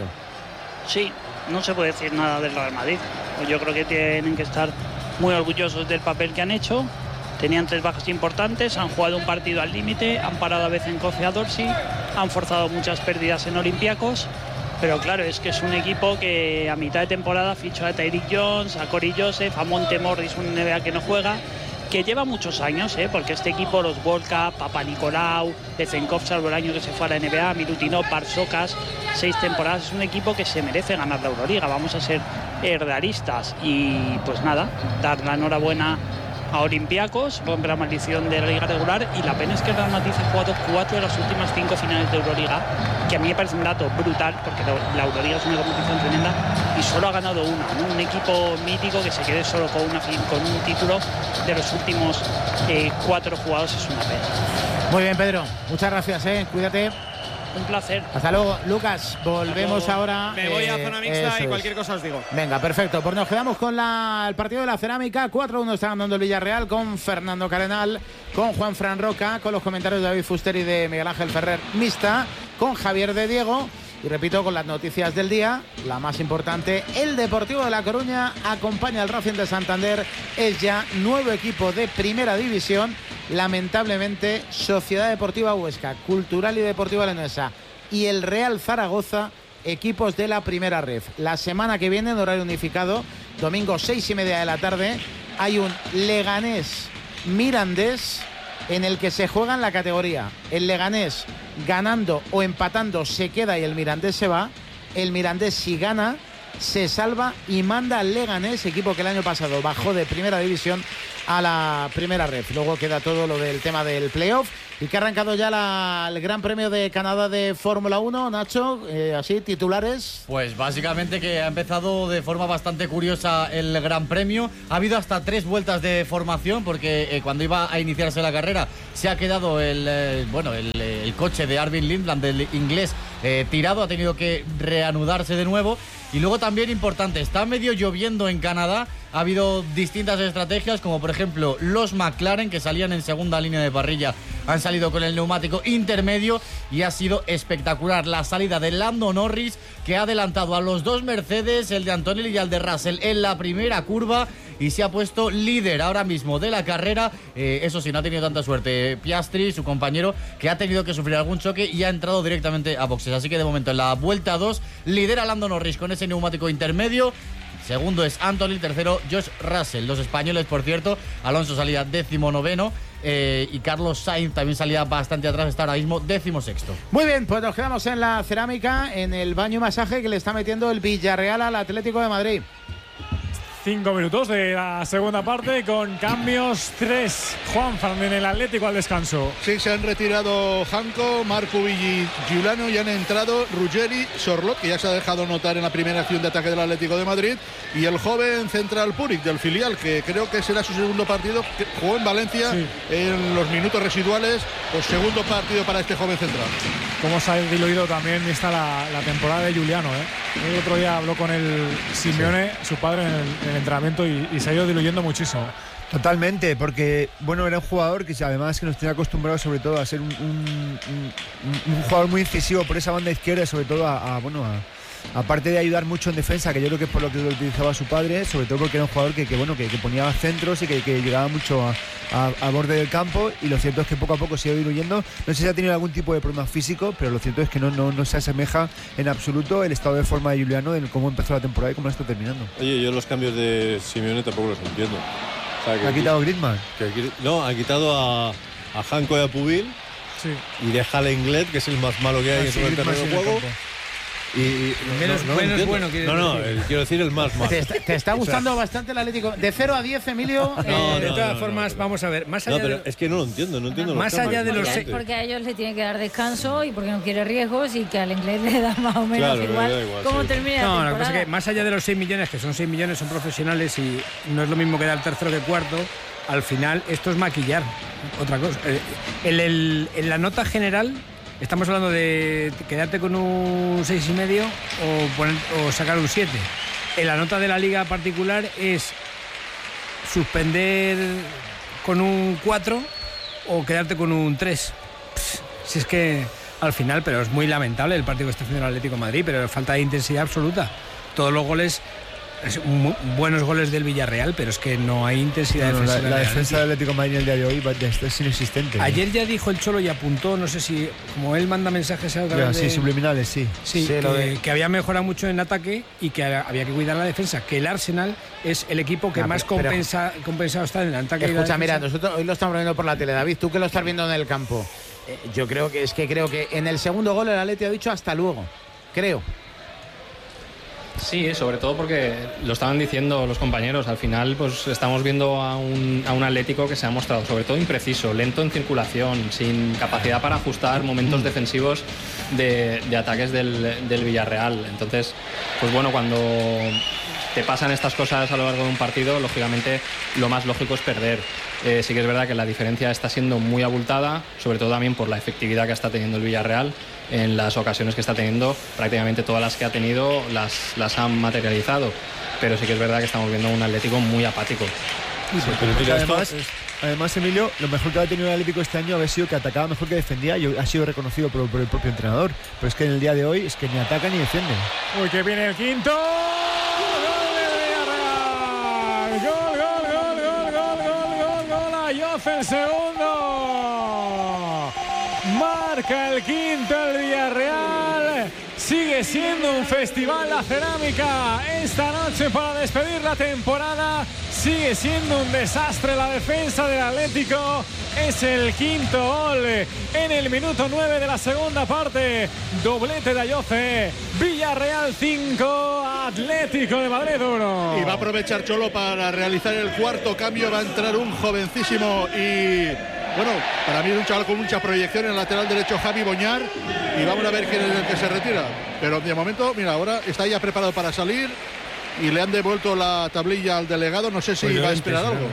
Sí, no se puede decir nada del Real Madrid. Yo creo que tienen que estar muy orgullosos del papel que han hecho. Tenían tres bajas importantes, han jugado un partido al límite, han parado a Bezencoz a Dorsey, han forzado muchas pérdidas en Olympiacos. Pero claro, es que es un equipo que a mitad de temporada fichó a Tyreek Jones, a Corey Joseph, a Monte Morris, un N B A que no juega, que lleva muchos años, ¿eh? Porque este equipo, los Volca, Papa Nicolau, Bezenkov, salvo el año que se fue a la N B A, Milutinov, Barsocas, seis temporadas, es un equipo que se merece ganar la Euroliga. Vamos a ser realistas y pues nada, dar la enhorabuena a Olympiacos, rompe la maldición de la liga regular, y la pena es que el Real Madrid ha jugado cuatro de las últimas cinco finales de Euroliga, que a mí me parece un dato brutal, porque la Euroliga es una competición tremenda, y solo ha ganado una, ¿no? Un equipo mítico que se quede solo con, una, con un título de los últimos eh, cuatro jugados es una pena. Muy bien, Pedro, muchas gracias, ¿eh? Cuídate. Un placer. Hasta luego, Lucas. Volvemos ahora. Me voy a eh, zona mixta y cualquier cosa os digo. Venga, perfecto. Pues nos quedamos con la, el partido de la cerámica. cuatro uno está ganando el Villarreal con Fernando Carenal, con Juan Fran Roca, con los comentarios de David Fuster y de Miguel Ángel Ferrer mixta, con Javier de Diego. Y repito, con las noticias del día, la más importante, el Deportivo de La Coruña acompaña al Racing de Santander. Es ya nuevo equipo de primera división. Lamentablemente, Sociedad Deportiva Huesca, Cultural y Deportiva Leonesa y el Real Zaragoza, equipos de la primera ref. La semana que viene, en horario unificado, domingo seis y media de la tarde, hay un Leganés Mirandés en el que se juega en la categoría. El Leganés ganando o empatando se queda y el Mirandés se va. El Mirandés, si gana, se salva y manda al Leganés, equipo que el año pasado bajó de primera división a la primera ref. Luego queda todo lo del tema del playoff y que ha arrancado ya la, el Gran Premio de Canadá de Fórmula uno. Nacho, eh, así, titulares. Pues básicamente que ha empezado de forma bastante curiosa el Gran Premio. Ha habido hasta tres vueltas de formación porque eh, cuando iba a iniciarse la carrera se ha quedado el, eh, bueno, el, el coche de Arvin Lindland, del inglés, eh, tirado. Ha tenido que reanudarse de nuevo. Y luego también importante, está medio lloviendo en Canadá. Ha habido distintas estrategias, como por ejemplo los McLaren, que salían en segunda línea de parrilla, han salido con el neumático intermedio y ha sido espectacular la salida de Lando Norris, que ha adelantado a los dos Mercedes, el de Antonelli y el de Russell, en la primera curva y se ha puesto líder ahora mismo de la carrera. Eh, eso sí, no ha tenido tanta suerte Piastri, su compañero, que ha tenido que sufrir algún choque y ha entrado directamente a boxes. Así que de momento en la vuelta dos lidera Lando Norris con ese neumático intermedio. Segundo es Antonelli, tercero George Russell. Los españoles, por cierto, Alonso salía décimo noveno eh, y Carlos Sainz también salía bastante atrás, está ahora mismo décimo sexto. Muy bien, pues nos quedamos en la cerámica, en el baño y masaje que le está metiendo el Villarreal al Atlético de Madrid. Cinco minutos de la segunda parte con cambios. Tres. Juan Fernández en el Atlético al descanso. Sí, se han retirado Janko, Marco Villi, Giuliano y han entrado Ruggeri, Sorlot, que ya se ha dejado notar en la primera acción de ataque del Atlético de Madrid, y el joven central Puric del filial, que creo que será su segundo partido, que jugó en Valencia sí. en los minutos residuales, pues segundo partido para este joven central. Cómo se ha diluido también esta la, la temporada de Giuliano, ¿eh? El otro día habló con el Simeone, sí. su padre, en el, en el entrenamiento y, y se ha ido diluyendo muchísimo. Totalmente, porque bueno, era un jugador que además que nos tenía acostumbrado sobre todo a ser un, un, un, un jugador muy incisivo por esa banda izquierda, sobre todo a, a bueno a aparte de ayudar mucho en defensa, que yo creo que es por lo que lo utilizaba su padre, sobre todo porque era un jugador que, que bueno que, que ponía centros y que, que llegaba mucho a, a, a borde del campo, y lo cierto es que poco a poco se ha ido diluyendo. No sé si ha tenido algún tipo de problema físico, pero lo cierto es que no, no, no se asemeja en absoluto el estado de forma de Giuliano, de cómo empezó la temporada y cómo la está terminando. Oye, yo los cambios de Simeone tampoco los entiendo. O sea, que ¿Ha quitado Griezmann? Que, no, ha quitado a, a Janko y a Pubil sí. y deja a Lenglet, que es el más malo que hay ah, en sí, el terreno de juego. Y, y menos, no, no menos bueno quiere no, no, decir. No, quiero decir el más malo. Te está, te está gustando o sea, bastante el Atlético. De cero a diez, Emilio. No, eh, de todas no, formas, no, vamos a ver. Más allá no, pero de, es que no lo entiendo, no entiendo. Más allá de los porque, porque a ellos le tienen que dar descanso y porque no quiere riesgos y que al inglés le da más o menos claro, igual, igual cómo sí. termina no, la No, lo que pasa es que más allá de los seis millones, que son seis millones, son profesionales y no es lo mismo que dar tercero que cuarto. Al final, esto es maquillar. Otra cosa. En, el, en la nota general. Estamos hablando de quedarte con un seis y medio o, poner, o sacar un siete. En la nota de la liga particular es suspender con un cuatro o quedarte con un tres. Pss, si es que al final, pero es muy lamentable el partido que está haciendo el Atlético de Madrid, pero falta de intensidad absoluta. Todos los goles, muy buenos goles del Villarreal, pero es que no hay intensidad no, defensiva. La, la defensa del Atlético de Madrid el día de hoy es inexistente. Ayer ya dijo el Cholo y apuntó, no sé si, como él manda mensajes a través ya, sí, de, subliminales, sí. Sí, sí que, de... que había mejorado mucho en ataque y que había que cuidar la defensa, que el Arsenal es el equipo que no, más pero, compensa, pero, compensado está en el ataque. Escucha, mira, nosotros hoy lo estamos viendo por la tele, David, tú que lo estás viendo en el campo. Eh, yo creo que es que creo que en el segundo gol el Atleti ha dicho hasta luego, creo. Sí, sobre todo porque lo estaban diciendo los compañeros. Al final, pues estamos viendo a un, a un Atlético que se ha mostrado sobre todo impreciso, lento en circulación, sin capacidad para ajustar momentos defensivos de, de ataques del, del Villarreal. Entonces, pues bueno, cuando te pasan estas cosas a lo largo de un partido, lógicamente lo más lógico es perder. Eh, sí que es verdad que la diferencia está siendo muy abultada, sobre todo también por la efectividad que está teniendo el Villarreal. En las ocasiones que está teniendo, prácticamente todas las que ha tenido las, las han materializado, pero sí que es verdad que estamos viendo un Atlético muy apático. Sí, pero mira, además, además, Emilio, lo mejor que ha tenido el Atlético este año ha sido que atacaba mejor que defendía y ha sido reconocido por, por el propio entrenador, pero es que en el día de hoy es que ni ataca ni defiende. Uy, que viene el quinto. Gol, gol, gol, gol, gol, gol, gol, gol, Ayoce el segundo. Marca el quinto el Villarreal. Sigue siendo un festival la cerámica esta noche para despedir la temporada. sigue siendo un desastre la defensa del Atlético. Es el quinto gol en el minuto nueve de la segunda parte. Doblete de Ayoce. Villarreal cinco, Atlético de Madrid uno. Y va a aprovechar Cholo para realizar el cuarto cambio. Va a entrar un jovencísimo y, bueno, para mí es un chaval con mucha proyección en el lateral derecho, Javi Boñar. Y vamos a ver quién es el que se retira. Pero de momento, mira, ahora está ya preparado para salir y le han devuelto la tablilla al delegado. No sé si pues va a esperar algo.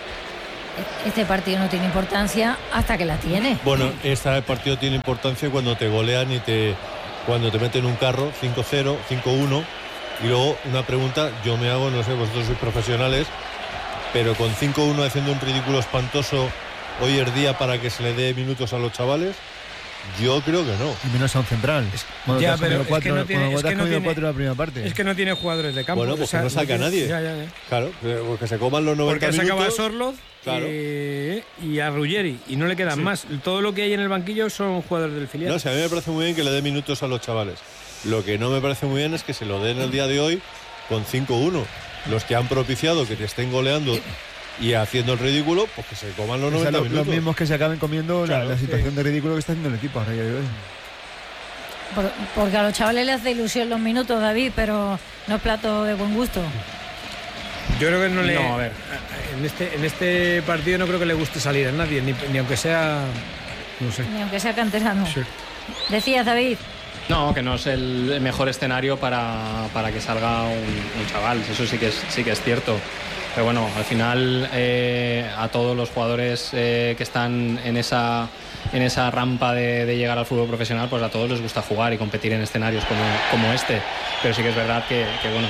Este partido no tiene importancia hasta que la tiene. Bueno, este partido tiene importancia cuando te golean y te cuando te meten un carro cinco cero, cinco uno. Y luego una pregunta, yo me hago, no sé, vosotros sois profesionales, pero con cinco uno haciendo un ridículo espantoso hoy es día para que se le dé minutos a los chavales. Yo creo que no. Y menos a un central. Es, bueno, ya, pero es cuatro, que no tiene, es que no tiene cuatro la primera parte. Es que no tiene jugadores de campo. Bueno, pues o sea, que no saca a nadie. Ya, ya, ya. Claro, porque se coman los noventa porque minutos. Porque sacaba a Sorloz claro. y, y a Ruggeri y no le quedan sí. más. Todo lo que hay en el banquillo son jugadores del filial. No, o sea, a mí me parece muy bien que le dé minutos a los chavales. Lo que no me parece muy bien es que se lo den el día de hoy con cinco uno. Los que han propiciado que te estén goleando y haciendo el ridículo, pues que se coman los noventa o sea, minutos. Los mismos que se acaben comiendo claro, la, la situación sí. de ridículo que está haciendo el equipo a día de hoy. Por, porque a los chavales les hace ilusión los minutos, David, pero no es plato de buen gusto. Yo creo que no le... No, a ver. En este, en este partido no creo que le guste salir a nadie, ni, ni aunque sea... No sé. Ni aunque sea canterano. Sí. Decías, David. No, que no es el mejor escenario para, para que salga un, un chaval. Eso sí que es, sí que es cierto. Pero bueno, al final eh, a todos los jugadores eh, que están en esa... en esa rampa de, de llegar al fútbol profesional, pues a todos les gusta jugar y competir en escenarios como, como este, pero sí que es verdad que, que bueno,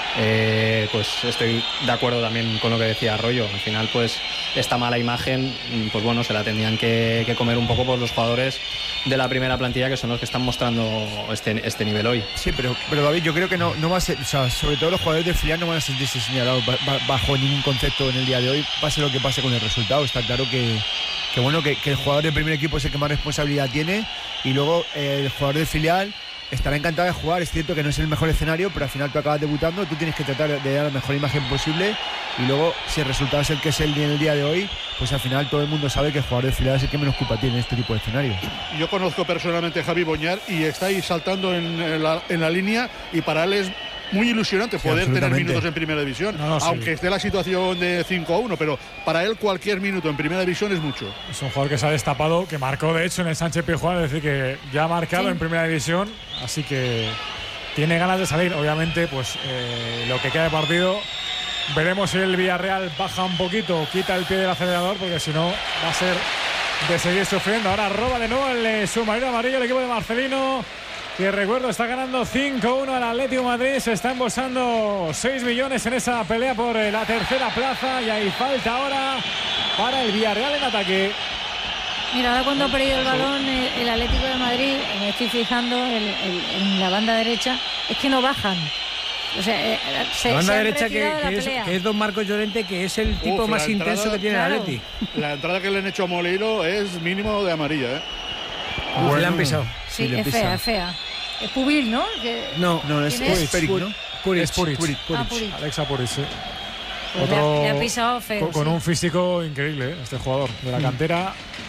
eh, pues estoy de acuerdo también con lo que decía Arroyo. Al final, pues esta mala imagen, pues bueno, se la tendrían que, que comer un poco por los jugadores de la primera plantilla, que son los que están mostrando este, este nivel hoy. Sí, pero, pero David, yo creo que no, no va a ser, o sea, sobre todo los jugadores del filial no van a sentirse señalados bajo ningún concepto en el día de hoy, pase lo que pase con el resultado. Está claro que que bueno, que, que el jugador del primer equipo es el que más responsabilidad tiene y luego eh, el jugador del filial estará encantado de jugar. Es cierto que no es el mejor escenario, pero al final tú acabas debutando, tú tienes que tratar de dar la mejor imagen posible y luego si el resultado es el que es el, en el día de hoy, pues al final todo el mundo sabe que el jugador del filial es el que menos culpa tiene en este tipo de escenario. Yo conozco personalmente a Javi Boñar y está ahí saltando en la, en la línea y para él es muy ilusionante sí, poder tener minutos en primera división, no, no, aunque sí. esté la situación de cinco a uno, pero para él cualquier minuto en primera división es mucho. Es un jugador que se ha destapado, que marcó de hecho en el Sánchez Pizjuán, es decir, que ya ha marcado sí. en primera división, así que tiene ganas de salir. Obviamente, pues eh, lo que queda de partido, veremos si el Villarreal baja un poquito, quita el pie del acelerador, porque si no va a ser de seguir sufriendo. Ahora roba de nuevo el submarino amarillo el equipo de Marcelino, que recuerdo está ganando cinco uno al Atlético de Madrid. Se está embolsando seis millones en esa pelea por la tercera plaza y hay falta ahora para el Villarreal en ataque. Mira, ahora cuando ha perdido el balón el Atlético de Madrid, me estoy fijando el, el, en la banda derecha, es que no bajan. O sea, se, la banda se derecha que, que, es, que es Don Marcos Llorente, que es el tipo Uf, más entrada, intenso que tiene claro. el Atleti. La entrada que le han hecho a Moleiro es mínimo de amarilla, ¿eh? Uf, bueno, le han pisado. Sí, sí es fea, es fea. Es Pubil, ¿no? Que no, no, es Puric, ¿no? Puric, es Puric. Puric. Ah, Puric. Alexa Puric, sí. Pues Otro, le, ha, le ha pisado feo. Con, con sí. un físico increíble, ¿eh? Este jugador de la cantera.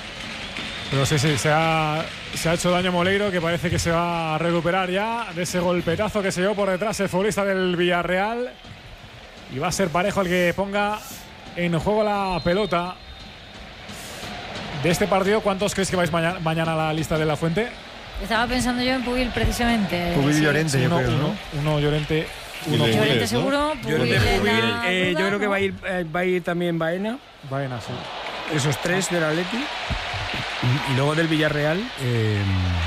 Pero sí, sí, se ha, se ha hecho daño Moleiro, que parece que se va a recuperar ya de ese golpetazo que se llevó por detrás el futbolista del Villarreal. Y va a ser Parejo el que ponga en juego la pelota de este partido. ¿Cuántos crees que vais mañana, mañana a la lista de la Fuente? Estaba pensando yo en Pubil precisamente. Pubil y Llorente, yo uno, creo, uno, ¿no? Uno Llorente. Uno Llorente ¿no? seguro. Llorente, Pubil. Eh, yo creo que va a ir, eh, va a ir también Baena. Baena, sí. Esos tres del Atleti. Y, y luego del Villarreal. Eh,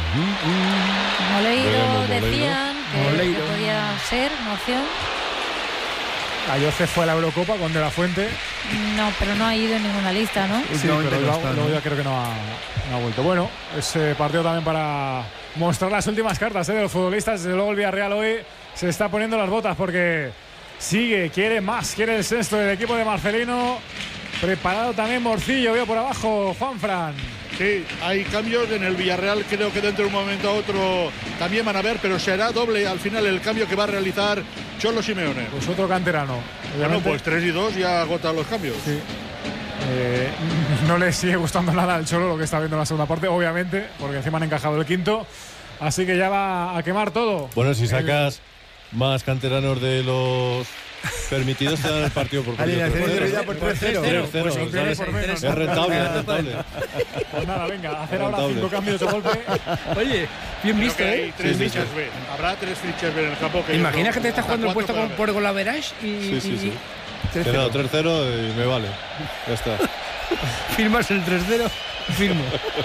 Moleiro decían que, Moleiro. que podía ser una opción. Ayoce fue a la Eurocopa con De la Fuente. No, pero no ha ido en ninguna lista, ¿no? Sí, pero luego, luego ya creo que no ha, no ha vuelto. Bueno, ese partido también para mostrar las últimas cartas ¿eh? de los futbolistas. Desde luego el Villarreal hoy se está poniendo las botas porque sigue, quiere más, quiere el sexto del equipo de Marcelino. Preparado también Morcillo, veo por abajo Juanfran. Sí, hay cambios en el Villarreal, creo que dentro de un momento a otro también van a ver, pero será doble al final el cambio que va a realizar Cholo Simeone. Pues otro canterano. Bueno, pues tres y dos ya agotan los cambios. Sí. Eh, no le sigue gustando nada al Cholo lo que está viendo en la segunda parte, obviamente, porque encima han encajado el quinto. Así que ya va a quemar todo. Bueno, si sacas el... más canteranos de los permitidos, te dan el partido por alineación indebida por tres cero. Pues es rentable, es rentable. Pues nada, venga, hacer ahora cinco cambios de golpe. Oye, bien visto, ¿eh? Hay tres sí, fichas sí. B. Habrá tres fichas B en el campo. Que Imagina que te estás jugando el puesto con, por golaverage y. Sí, sí, sí. tres cero. tres cero y me vale. Ya está. Firmas el tres cero, firmo.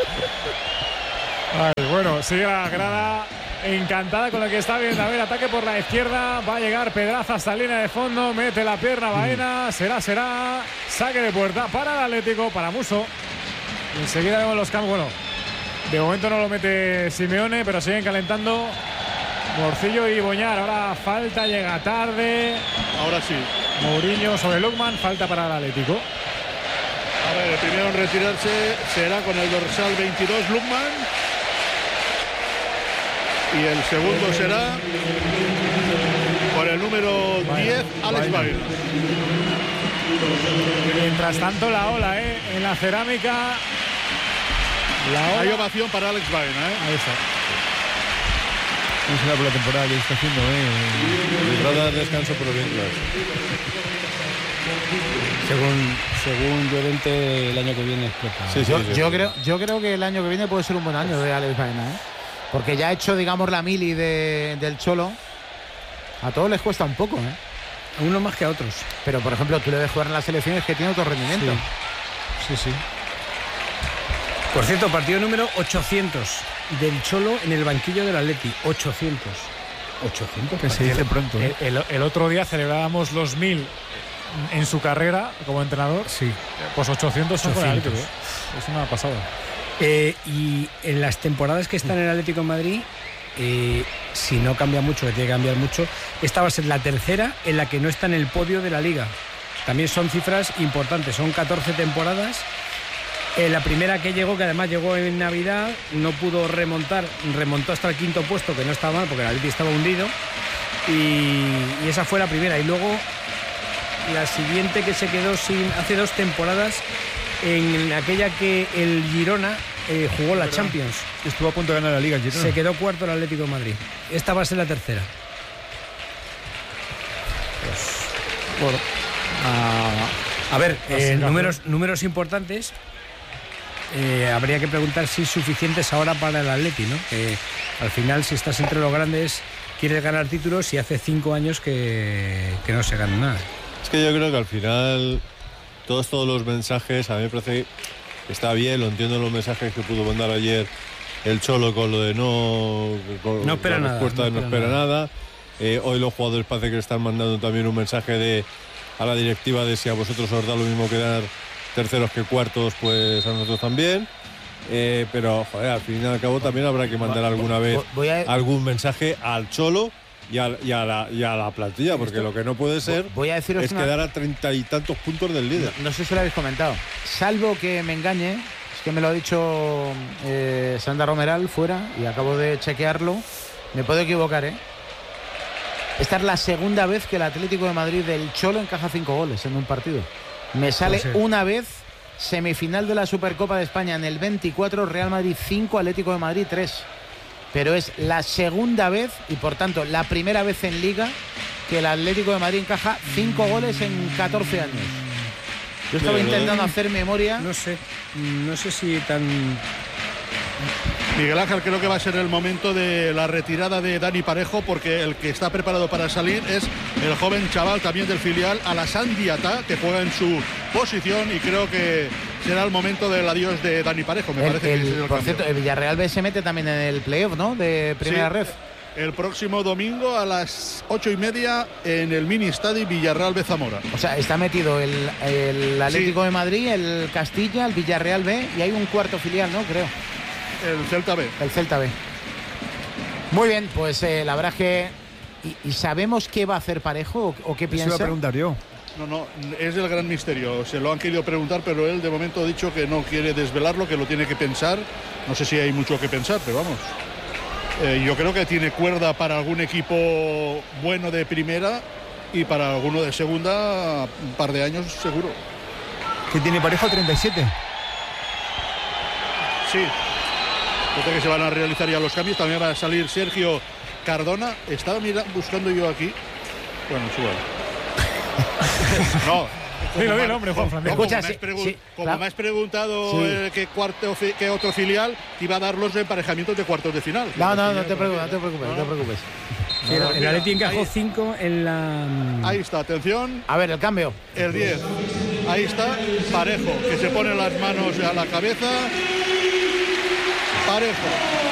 Ay, bueno, sigue la grada encantada con lo que está viendo. A ver, ataque por la izquierda. Va a llegar Pedraza hasta línea de fondo. Mete la pierna Baena. Será, será. Saque de puerta para el Atlético, para Muso. Y enseguida vemos los cambios. Bueno, de momento no lo mete Simeone, pero siguen calentando Morcillo y Boñar. Ahora falta, llega tarde. Ahora sí. Mourinho sobre Lukman. Falta para el Atlético. A ver, el primero en retirarse será con el dorsal veintidós, Lukman. Y el segundo será con el número diez, Alex Baena. Mientras tanto, la ola, ¿eh? En la cerámica. La ola. Hay ovación para Alex Baena, ¿eh? Ahí está. No será por la temporada que está haciendo, ¿eh? Les va a dar descanso, pero bien claro. Según, según Llorente, el año que viene explota. Sí, sí, yo, sí, yo, sí. creo, yo creo que el año que viene puede ser un buen año de Alex Baena, ¿eh? Porque ya ha hecho, digamos, la mili de, del Cholo. A todos les cuesta un poco, ¿eh? A unos más que a otros. Pero, por ejemplo, tú le ves jugar en las selecciones que tiene otro rendimiento. Sí, sí. sí. Por cierto, partido número ochocientos del Cholo en el banquillo del Atleti. ochocientos. ochocientos. Que se dice pronto. El, ¿eh? el, el otro día celebrábamos los mil en su carrera como entrenador. Sí. Pues ochocientos son con el ochocientos. Atlético, ¿eh? Es una pasada. Eh, y en las temporadas que está en el Atlético de Madrid, eh, si no cambia mucho, que tiene que cambiar mucho, esta va a ser la tercera en la que no está en el podio de la Liga. También son cifras importantes, son catorce temporadas. Eh, la primera que llegó, que además llegó en Navidad, no pudo remontar, remontó hasta el quinto puesto, que no estaba mal porque el Atlético estaba hundido, y, y esa fue la primera. Y luego la siguiente que se quedó sin hace dos temporadas, en aquella que el Girona eh, jugó la Champions. Estuvo a punto de ganar la Liga el Girona. Se quedó cuarto el Atlético de Madrid. Esta va a ser la tercera. Pues, bueno, a, a ver, eh, la números, números importantes. Eh, habría que preguntar si suficientes ahora para el Atleti, ¿no? Que al final, si estás entre los grandes, quieres ganar títulos, y hace cinco años que, que no se gana nada. Es que yo creo que al final todos todos los mensajes, a mí me parece que está bien, lo entiendo los mensajes que pudo mandar ayer el Cholo con lo de no, con no espera la nada, respuesta no de no espera espera nada. nada. Eh, hoy los jugadores parece que están mandando también un mensaje de a la directiva de si a vosotros os da lo mismo que dar terceros que cuartos, pues a nosotros también. Eh, pero joder, al fin y al cabo también habrá que mandar alguna vez Voy a- algún mensaje al Cholo y a, y a la, y a la plantilla, porque lo que no puede ser Voy a deciros es una- quedar a treinta y tantos puntos del líder. No sé si lo habéis comentado. Salvo que me engañe, es que me lo ha dicho eh, Sandra Romeral fuera y acabo de chequearlo. Me puedo equivocar, ¿eh? Esta es la segunda vez que el Atlético de Madrid del Cholo encaja cinco goles en un partido. Me sale Puede ser. una vez semifinal de la Supercopa de España en el veinticuatro, Real Madrid cinco, Atlético de Madrid tres. Pero es la segunda vez y por tanto la primera vez en Liga que el Atlético de Madrid encaja cinco goles en catorce años. Yo estaba Pero- intentando hacer memoria. No sé, no sé si tan... Miguel Ángel, creo que va a ser el momento de la retirada de Dani Parejo, porque el que está preparado para salir es el joven chaval también del filial, Alassane Diatta, que juega en su posición, y creo que será el momento del adiós de Dani Parejo. Me El- parece el- que ese es el por cambio. cierto, el Villarreal B se mete también en el playoff, ¿no? De primera Sí. ref. El próximo domingo a las ocho y media en el mini estadio Villarreal B Zamora. O sea, está metido el, el Atlético Sí. de Madrid, el Castilla, el Villarreal B y hay un cuarto filial, ¿no? Creo. El Celta B. El Celta B. Muy bien, pues eh, la verdad es que... ¿Y, y sabemos qué va a hacer Parejo o, o qué Eso iba piensa? a preguntar yo. No, no, es el gran misterio. Se lo han querido preguntar, pero él de momento ha dicho que no quiere desvelarlo, que lo tiene que pensar. No sé si hay mucho que pensar, pero vamos. Eh, yo creo que tiene cuerda para algún equipo bueno de primera y para alguno de segunda, un par de años seguro. ¿Que tiene pareja treinta y siete? Sí. Creo que se van a realizar ya los cambios. También va a salir Sergio Cardona. Estaba mira, buscando yo aquí. Bueno, es igual. No. Dilo, dilo, hombre, Juan Francisco. Como, me, has pregu- sí, como claro. me has preguntado sí. eh, qué, cuarto, qué otro filial te iba a dar los emparejamientos de cuartos de final. No, no, no te preocupes, no te preocupes, no te preocupes. Sí, no, el Atleti encajó cinco en la... Ahí está, atención. A ver, el cambio. El diez. Ahí está, Parejo, que se pone las manos a la cabeza. Parejo.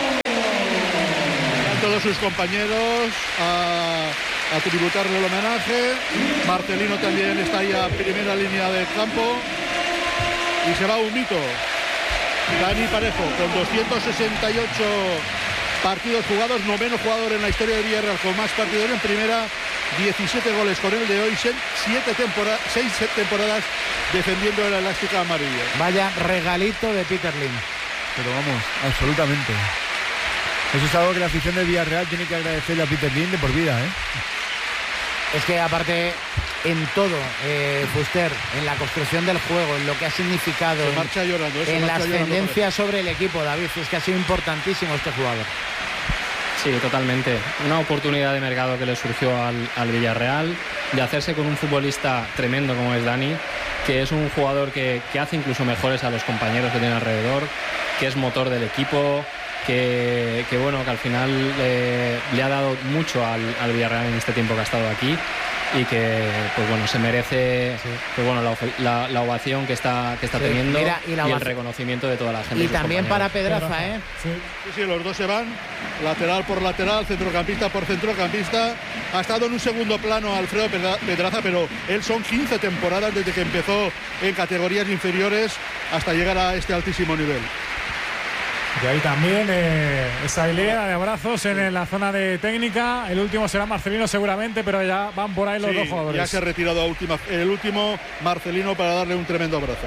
A todos sus compañeros a... a tributarle el homenaje. Marcelino también está ahí a primera línea del campo. Y se va un mito. Dani Parejo, con doscientos sesenta y ocho partidos jugados, noveno jugador en la historia de Villarreal con más partidos en primera, diecisiete goles con el de hoy, siete temporadas, seis temporadas defendiendo el elástico amarillo. Vaya regalito de Peter Lim. Pero vamos, absolutamente. Eso es algo que la afición del Villarreal tiene que agradecerle a Peter Lim de por vida, ¿eh? Es que aparte en todo, eh, Fuster, en la construcción del juego, en lo que ha significado, se marcha llorando, en, en la ascendencia sobre el equipo, David, es que ha sido importantísimo este jugador. Sí, totalmente. Una oportunidad de mercado que le surgió al, al Villarreal, de hacerse con un futbolista tremendo como es Dani, que es un jugador que, que hace incluso mejores a los compañeros que tiene alrededor, que es motor del equipo, que, que bueno, que al final eh, le ha dado mucho al, al Villarreal en este tiempo que ha estado aquí y que pues bueno se merece sí. pues bueno la, la, la ovación que está que está sí. teniendo. Mira, y, la y el reconocimiento de toda la gente. Y también para Pedraza, ¿eh? Sí. sí, sí, los dos se van, lateral por lateral, centrocampista por centrocampista. Ha estado en un segundo plano Alfredo Pedraza, pero él son quince temporadas desde que empezó en categorías inferiores hasta llegar a este altísimo nivel. Y ahí también eh, esa hilera de abrazos en, en la zona de técnica. El último será Marcelino seguramente, pero ya van por ahí los sí, dos jugadores. Ya se ha retirado a última, el último Marcelino para darle un tremendo abrazo.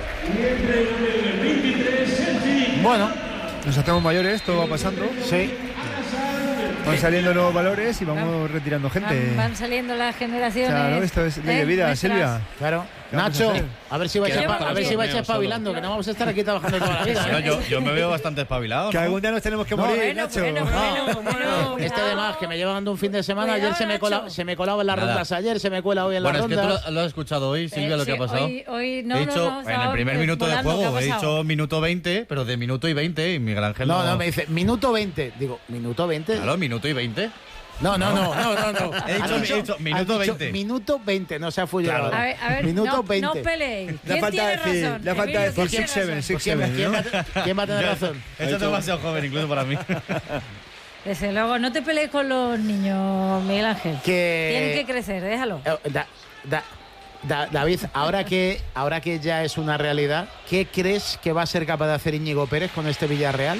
Bueno, nos hacemos mayores, todo va pasando. Sí. Van saliendo nuevos valores y vamos van, retirando gente. Van, van saliendo las generaciones. Claro, esto es ley de vida, ¿eh? Silvia. Claro. Nacho, a, a ver si vais a, a, ver si vais espabilando, que no vamos a estar aquí trabajando toda la vida. No, yo, yo me veo bastante espabilado. Que ¿no? algún día nos tenemos que morir, bueno, Nacho. Bueno, bueno, bueno, este además que me lleva dando un fin de semana. Cuidado, ayer se me, cola, se me colaba en las Nada. rondas, ayer se me cuela hoy en bueno, las rondas. Bueno, es que tú lo, lo has escuchado hoy, Silvia, eh, lo sí, que ha pasado. Hoy, hoy no, he dicho, no, no, en el primer minuto de juego, he dicho minuto veinte, pero de minuto y veinte, y Miguel Ángel no... No, no, me dice minuto veinte. Digo, ¿minuto veinte? Claro, minuto y veinte. No, no, no, no, no, no. He dicho, dicho, he dicho minuto veinte. Minuto veinte, no se ha fullado. Claro. A ver, a ver, minuto no, veinte. No peleéis. ¿Quién la tiene decir, razón? La falta de decir six seven, six seven. ¿Quién, ¿no? ¿Quién va a tener Yo, razón? Esto es demasiado joven, incluso para mí. Desde luego, no te pelees con los niños, Miguel Ángel. Que... Tienen que crecer, déjalo. Da, da, da, David, ahora que, ahora que ya es una realidad, ¿qué crees que va a ser capaz de hacer Íñigo Pérez con este Villarreal?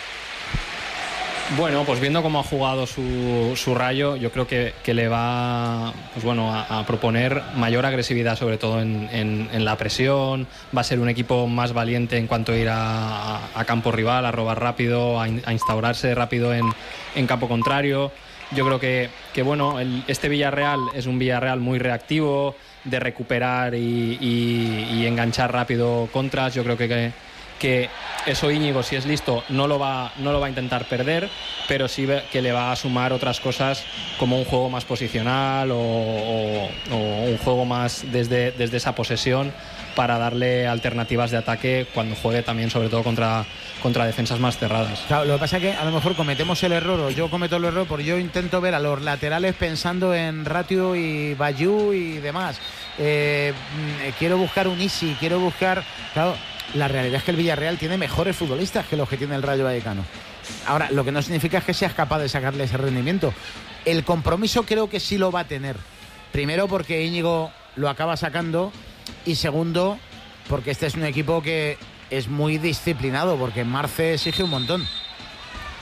Bueno, pues viendo cómo ha jugado su, su Rayo, yo creo que, que le va pues bueno, a, a proponer mayor agresividad, sobre todo en, en, en la presión. Va a ser un equipo más valiente en cuanto a ir a, a, a campo rival, a robar rápido, a, in, a instaurarse rápido en, en campo contrario. Yo creo que, que bueno, el, este Villarreal es un Villarreal muy reactivo, de recuperar y, y, y enganchar rápido contras. Yo creo que... que que eso Íñigo, si es listo, no lo va, no lo va a intentar perder, pero sí que le va a sumar otras cosas como un juego más posicional o, o, o un juego más desde, desde esa posesión para darle alternativas de ataque cuando juegue también, sobre todo contra, contra defensas más cerradas. Claro, lo que pasa es que a lo mejor cometemos el error, o yo cometo el error, porque yo intento ver a los laterales pensando en Ratio y Bayú y demás. Eh, quiero buscar un Isi, quiero buscar... Claro, la realidad es que el Villarreal tiene mejores futbolistas que los que tiene el Rayo Vallecano. Ahora, lo que no significa es que seas capaz de sacarle ese rendimiento. El compromiso creo que sí lo va a tener. Primero porque Íñigo lo acaba sacando y segundo porque este es un equipo que es muy disciplinado, porque Marce exige un montón.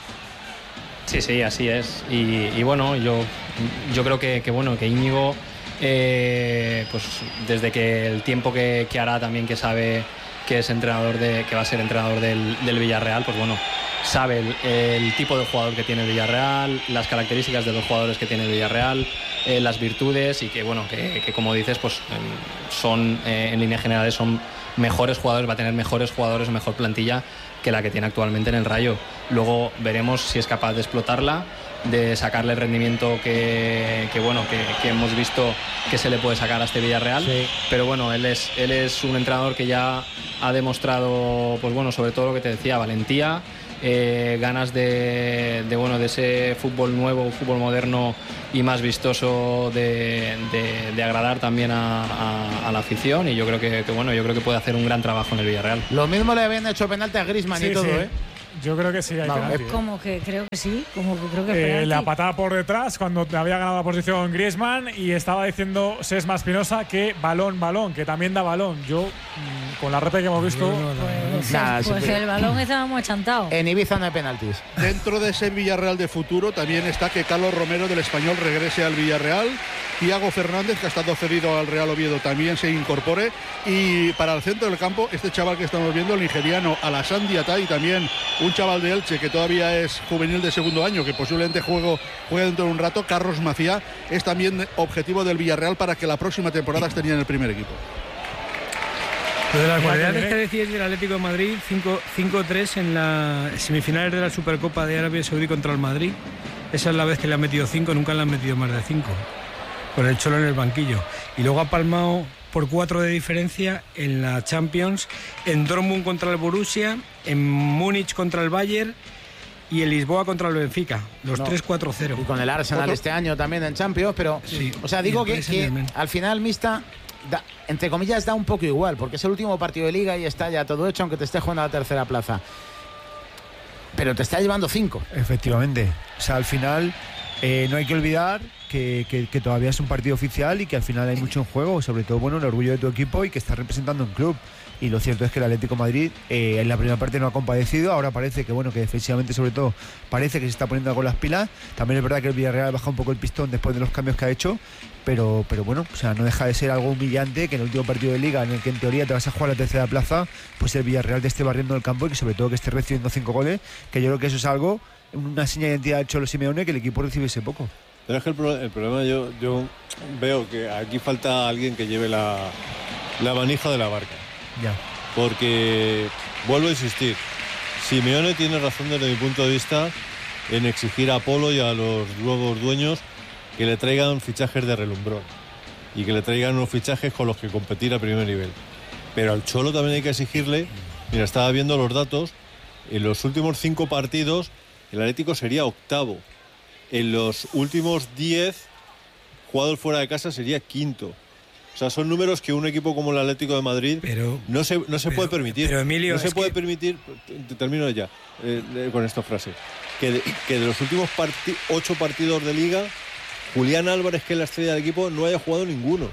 Sí, sí, así es. Y, y bueno, yo, yo creo que, que, bueno, que Íñigo eh, pues desde que el tiempo que, que hará también que sabe que es entrenador de, que va a ser entrenador del, del Villarreal, pues bueno, sabe el, el tipo de jugador que tiene el Villarreal, las características de los jugadores que tiene el Villarreal, eh, las virtudes, y que bueno, que, que como dices, pues son eh, en líneas generales son mejores jugadores, va a tener mejores jugadores, mejor plantilla que la que tiene actualmente en el Rayo. Luego veremos si es capaz de explotarla, de sacarle el rendimiento que, que bueno que, que hemos visto que se le puede sacar a este Villarreal. Sí. Pero bueno, él es él es un entrenador que ya ha demostrado, pues bueno, sobre todo lo que te decía, valentía, eh, ganas de, de bueno de ese fútbol nuevo, fútbol moderno y más vistoso, de, de, de agradar también a, a, a la afición, y yo creo que, que bueno yo creo que puede hacer un gran trabajo en el Villarreal. Lo mismo le habían hecho penalti a Griezmann, sí, y todo, sí. ¿eh? Yo creo que sí hay penalti. Como que creo que sí, como que creo que eh, penalti. La patada por detrás cuando había ganado la posición Griezmann, y estaba diciendo Sesma Espinosa que balón, balón, que también da balón. Yo, mmm, con la reta que hemos visto… Pues, nah, pues el balón estábamos achantados. En Ibiza no hay penaltis. Dentro de ese Villarreal de futuro también está que Carlos Romero del Español regrese al Villarreal, Thiago Fernández, que ha estado cedido al Real Oviedo, también se incorpore, y para el centro del campo este chaval que estamos viendo, el nigeriano Alassane Diatta, y también un chaval de Elche que todavía es juvenil de segundo año, que posiblemente juego, juegue dentro de un rato, Carlos Macía, es también objetivo del Villarreal para que la próxima temporada esté en el primer equipo. Lo de las cualidades que decías del Atlético de Madrid, cinco tres en la semifinales de la Supercopa de Arabia Saudí contra el Madrid. Esa es la vez que le han metido cinco, nunca le han metido más de cinco, con el Cholo en el banquillo. Y luego ha palmado por cuatro de diferencia en la Champions, en Dortmund contra el Borussia, en Múnich contra el Bayern y en Lisboa contra el Benfica, los no. tres cuatro cero. Y con el Arsenal ¿Otro? este año también en Champions, pero sí. o sea, digo que, que al final Mista, da, entre comillas, da un poco igual, porque es el último partido de Liga y está ya todo hecho, aunque te esté jugando a la tercera plaza. Pero te está llevando cinco. Efectivamente. O sea, al final eh, no hay que olvidar que, que, que todavía es un partido oficial y que al final hay mucho en juego, sobre todo bueno el orgullo de tu equipo y que estás representando un club. Y lo cierto es que el Atlético de Madrid eh, en la primera parte no ha compadecido, ahora parece que bueno que defensivamente sobre todo parece que se está poniendo con las pilas. También es verdad que el Villarreal baja un poco el pistón después de los cambios que ha hecho, pero, pero bueno, o sea, no deja de ser algo humillante que en el último partido de Liga, en el que en teoría te vas a jugar la tercera plaza, pues el Villarreal te esté barriendo el campo y que sobre todo que esté recibiendo cinco goles, que yo creo que eso es algo, una señal de identidad del Cholo Simeone, que el equipo recibiese poco. Pero es que el, pro, el problema yo, yo veo que aquí falta alguien que lleve la, la manija de la barca. Ya. Porque, vuelvo a insistir, Simeone tiene razón desde mi punto de vista en exigir a Polo y a los nuevos dueños que le traigan fichajes de relumbrón y que le traigan unos fichajes con los que competir a primer nivel. Pero al Cholo también hay que exigirle, mira, estaba viendo los datos, en los últimos cinco partidos el Atlético sería octavo, en los últimos diez jugados fuera de casa sería quinto. O sea, son números que un equipo como el Atlético de Madrid pero, no se, no se pero, puede permitir. Pero Emilio, no se puede que... permitir, te termino ya eh, con esta frase, que de, que de los últimos parti- ocho partidos de Liga, Julián Álvarez, que es la estrella del equipo, no haya jugado ninguno.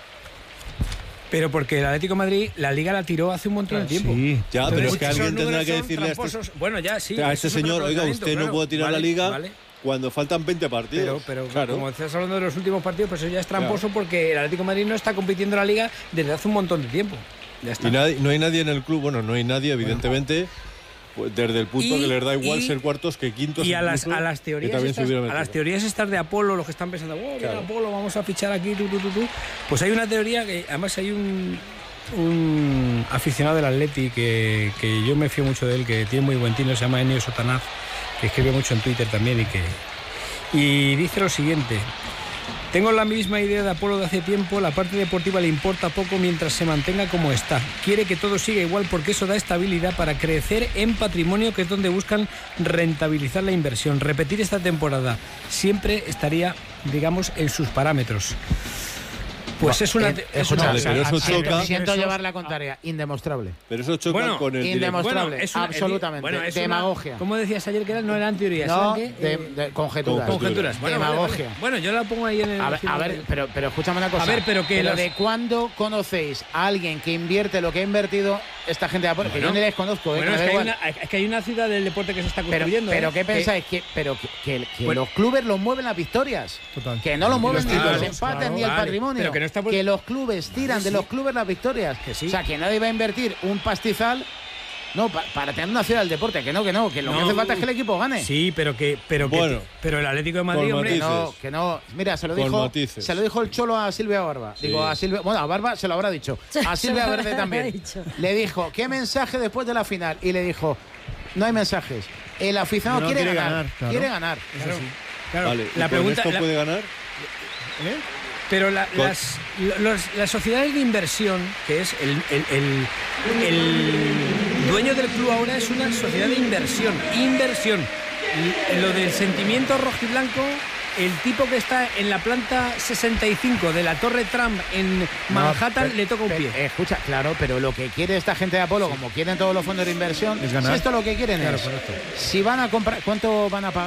Pero porque el Atlético de Madrid la Liga la tiró hace un montón de tiempo. Sí, ya, Entonces, pero es que alguien tendrá que decirle a este, bueno, ya, sí, a este señor, oiga, usted claro, no puede tirar vale, la Liga vale. cuando faltan veinte partidos. Pero, pero claro. como estás hablando de los últimos partidos, pues eso ya es tramposo, claro. Porque el Atlético de Madrid no está compitiendo en la Liga desde hace un montón de tiempo. Ya está. Y nadie, no hay nadie en el club, bueno, no hay nadie, evidentemente, pues desde el punto y, que les da igual y, ser cuartos que quintos. Y a las, a las teorías estas, a las teorías estas de Apolo, los que están pensando, oh, claro. Apolo, vamos a fichar aquí, tú, tú, tú, tú. Pues hay una teoría que, además hay un, un aficionado del Atleti que, que yo me fío mucho de él, que tiene muy buen tino, se llama Ennio Sotanaz, que escribe mucho en Twitter también y que y dice lo siguiente: tengo la misma idea de Apolo de hace tiempo, la parte deportiva le importa poco mientras se mantenga como está. Quiere que todo siga igual porque eso da estabilidad para crecer en patrimonio, que es donde buscan rentabilizar la inversión. Repetir esta temporada siempre estaría, digamos, en sus parámetros. Pues es una... Eh, es una vale, pero eso choca. Siento llevar la contraria, indemostrable. Pero eso choca bueno, con el... Indemostrable, bueno, una, absolutamente. Bueno, es demagogia. Una, ¿cómo decías ayer que eran? No eran teorías, no, ¿eran qué? De, de, conjeturas. Conjeturas. Bueno, demagogia. Vale, vale. Bueno, yo la pongo ahí en el... A ver, a ver pero, pero escúchame una cosa. A ver, pero que... Pero los... ¿de cuándo conocéis a alguien que invierte lo que ha invertido esta gente de Apolo, que yo ni les conozco. Bueno, eh, es, que que da hay igual. una, es que hay una ciudad del deporte que se está construyendo. Pero, pero ¿eh? ¿qué Que- pensáis? Que, pero que, que- que Bueno. los clubes los mueven las victorias. Total. Que no los mueven ni títulos, los empates claro, ni el vale, patrimonio. pero que no está por- que los clubes tiran Sí, de sí. los clubes las victorias. Que sí. O sea, que nadie va a invertir un pastizal. No, pa- para tener una ciudad del deporte, que no, que no, que lo que No. hace falta es que el equipo gane. Sí, pero que, pero que, Bueno. pero el Atlético de Madrid, Con hombre, Que matices. no, que no. Mira, se lo Con dijo, matices. se lo dijo el Cholo a Silvia Barba. Digo, a Silvia, bueno, a Barba se lo habrá dicho. A Se Silvia lo Verde habrá también. dicho. Le dijo, ¿qué mensaje después de la final? Y le dijo, no hay mensajes. El aficionado No, quiere, quiere ganar, ganar, claro. quiere ganar. Claro, claro. Vale, ¿y la con pregunta esto la- puede ganar? pero la- Con- las, los- las sociedades de inversión, que es el, el- el- el dueño del club ahora es una sociedad de inversión, inversión. Y lo del sentimiento rojiblanco, el tipo que está en la planta sesenta y cinco de la Torre Trump en Manhattan pero- le toca un pero, pie. eh, escucha, claro, pero lo que quiere esta gente de Apolo, como quieren todos los fondos de inversión, Es ganar. si esto lo que quieren Claro, es, correcto. si van a comprar, ¿cuánto van a pagar?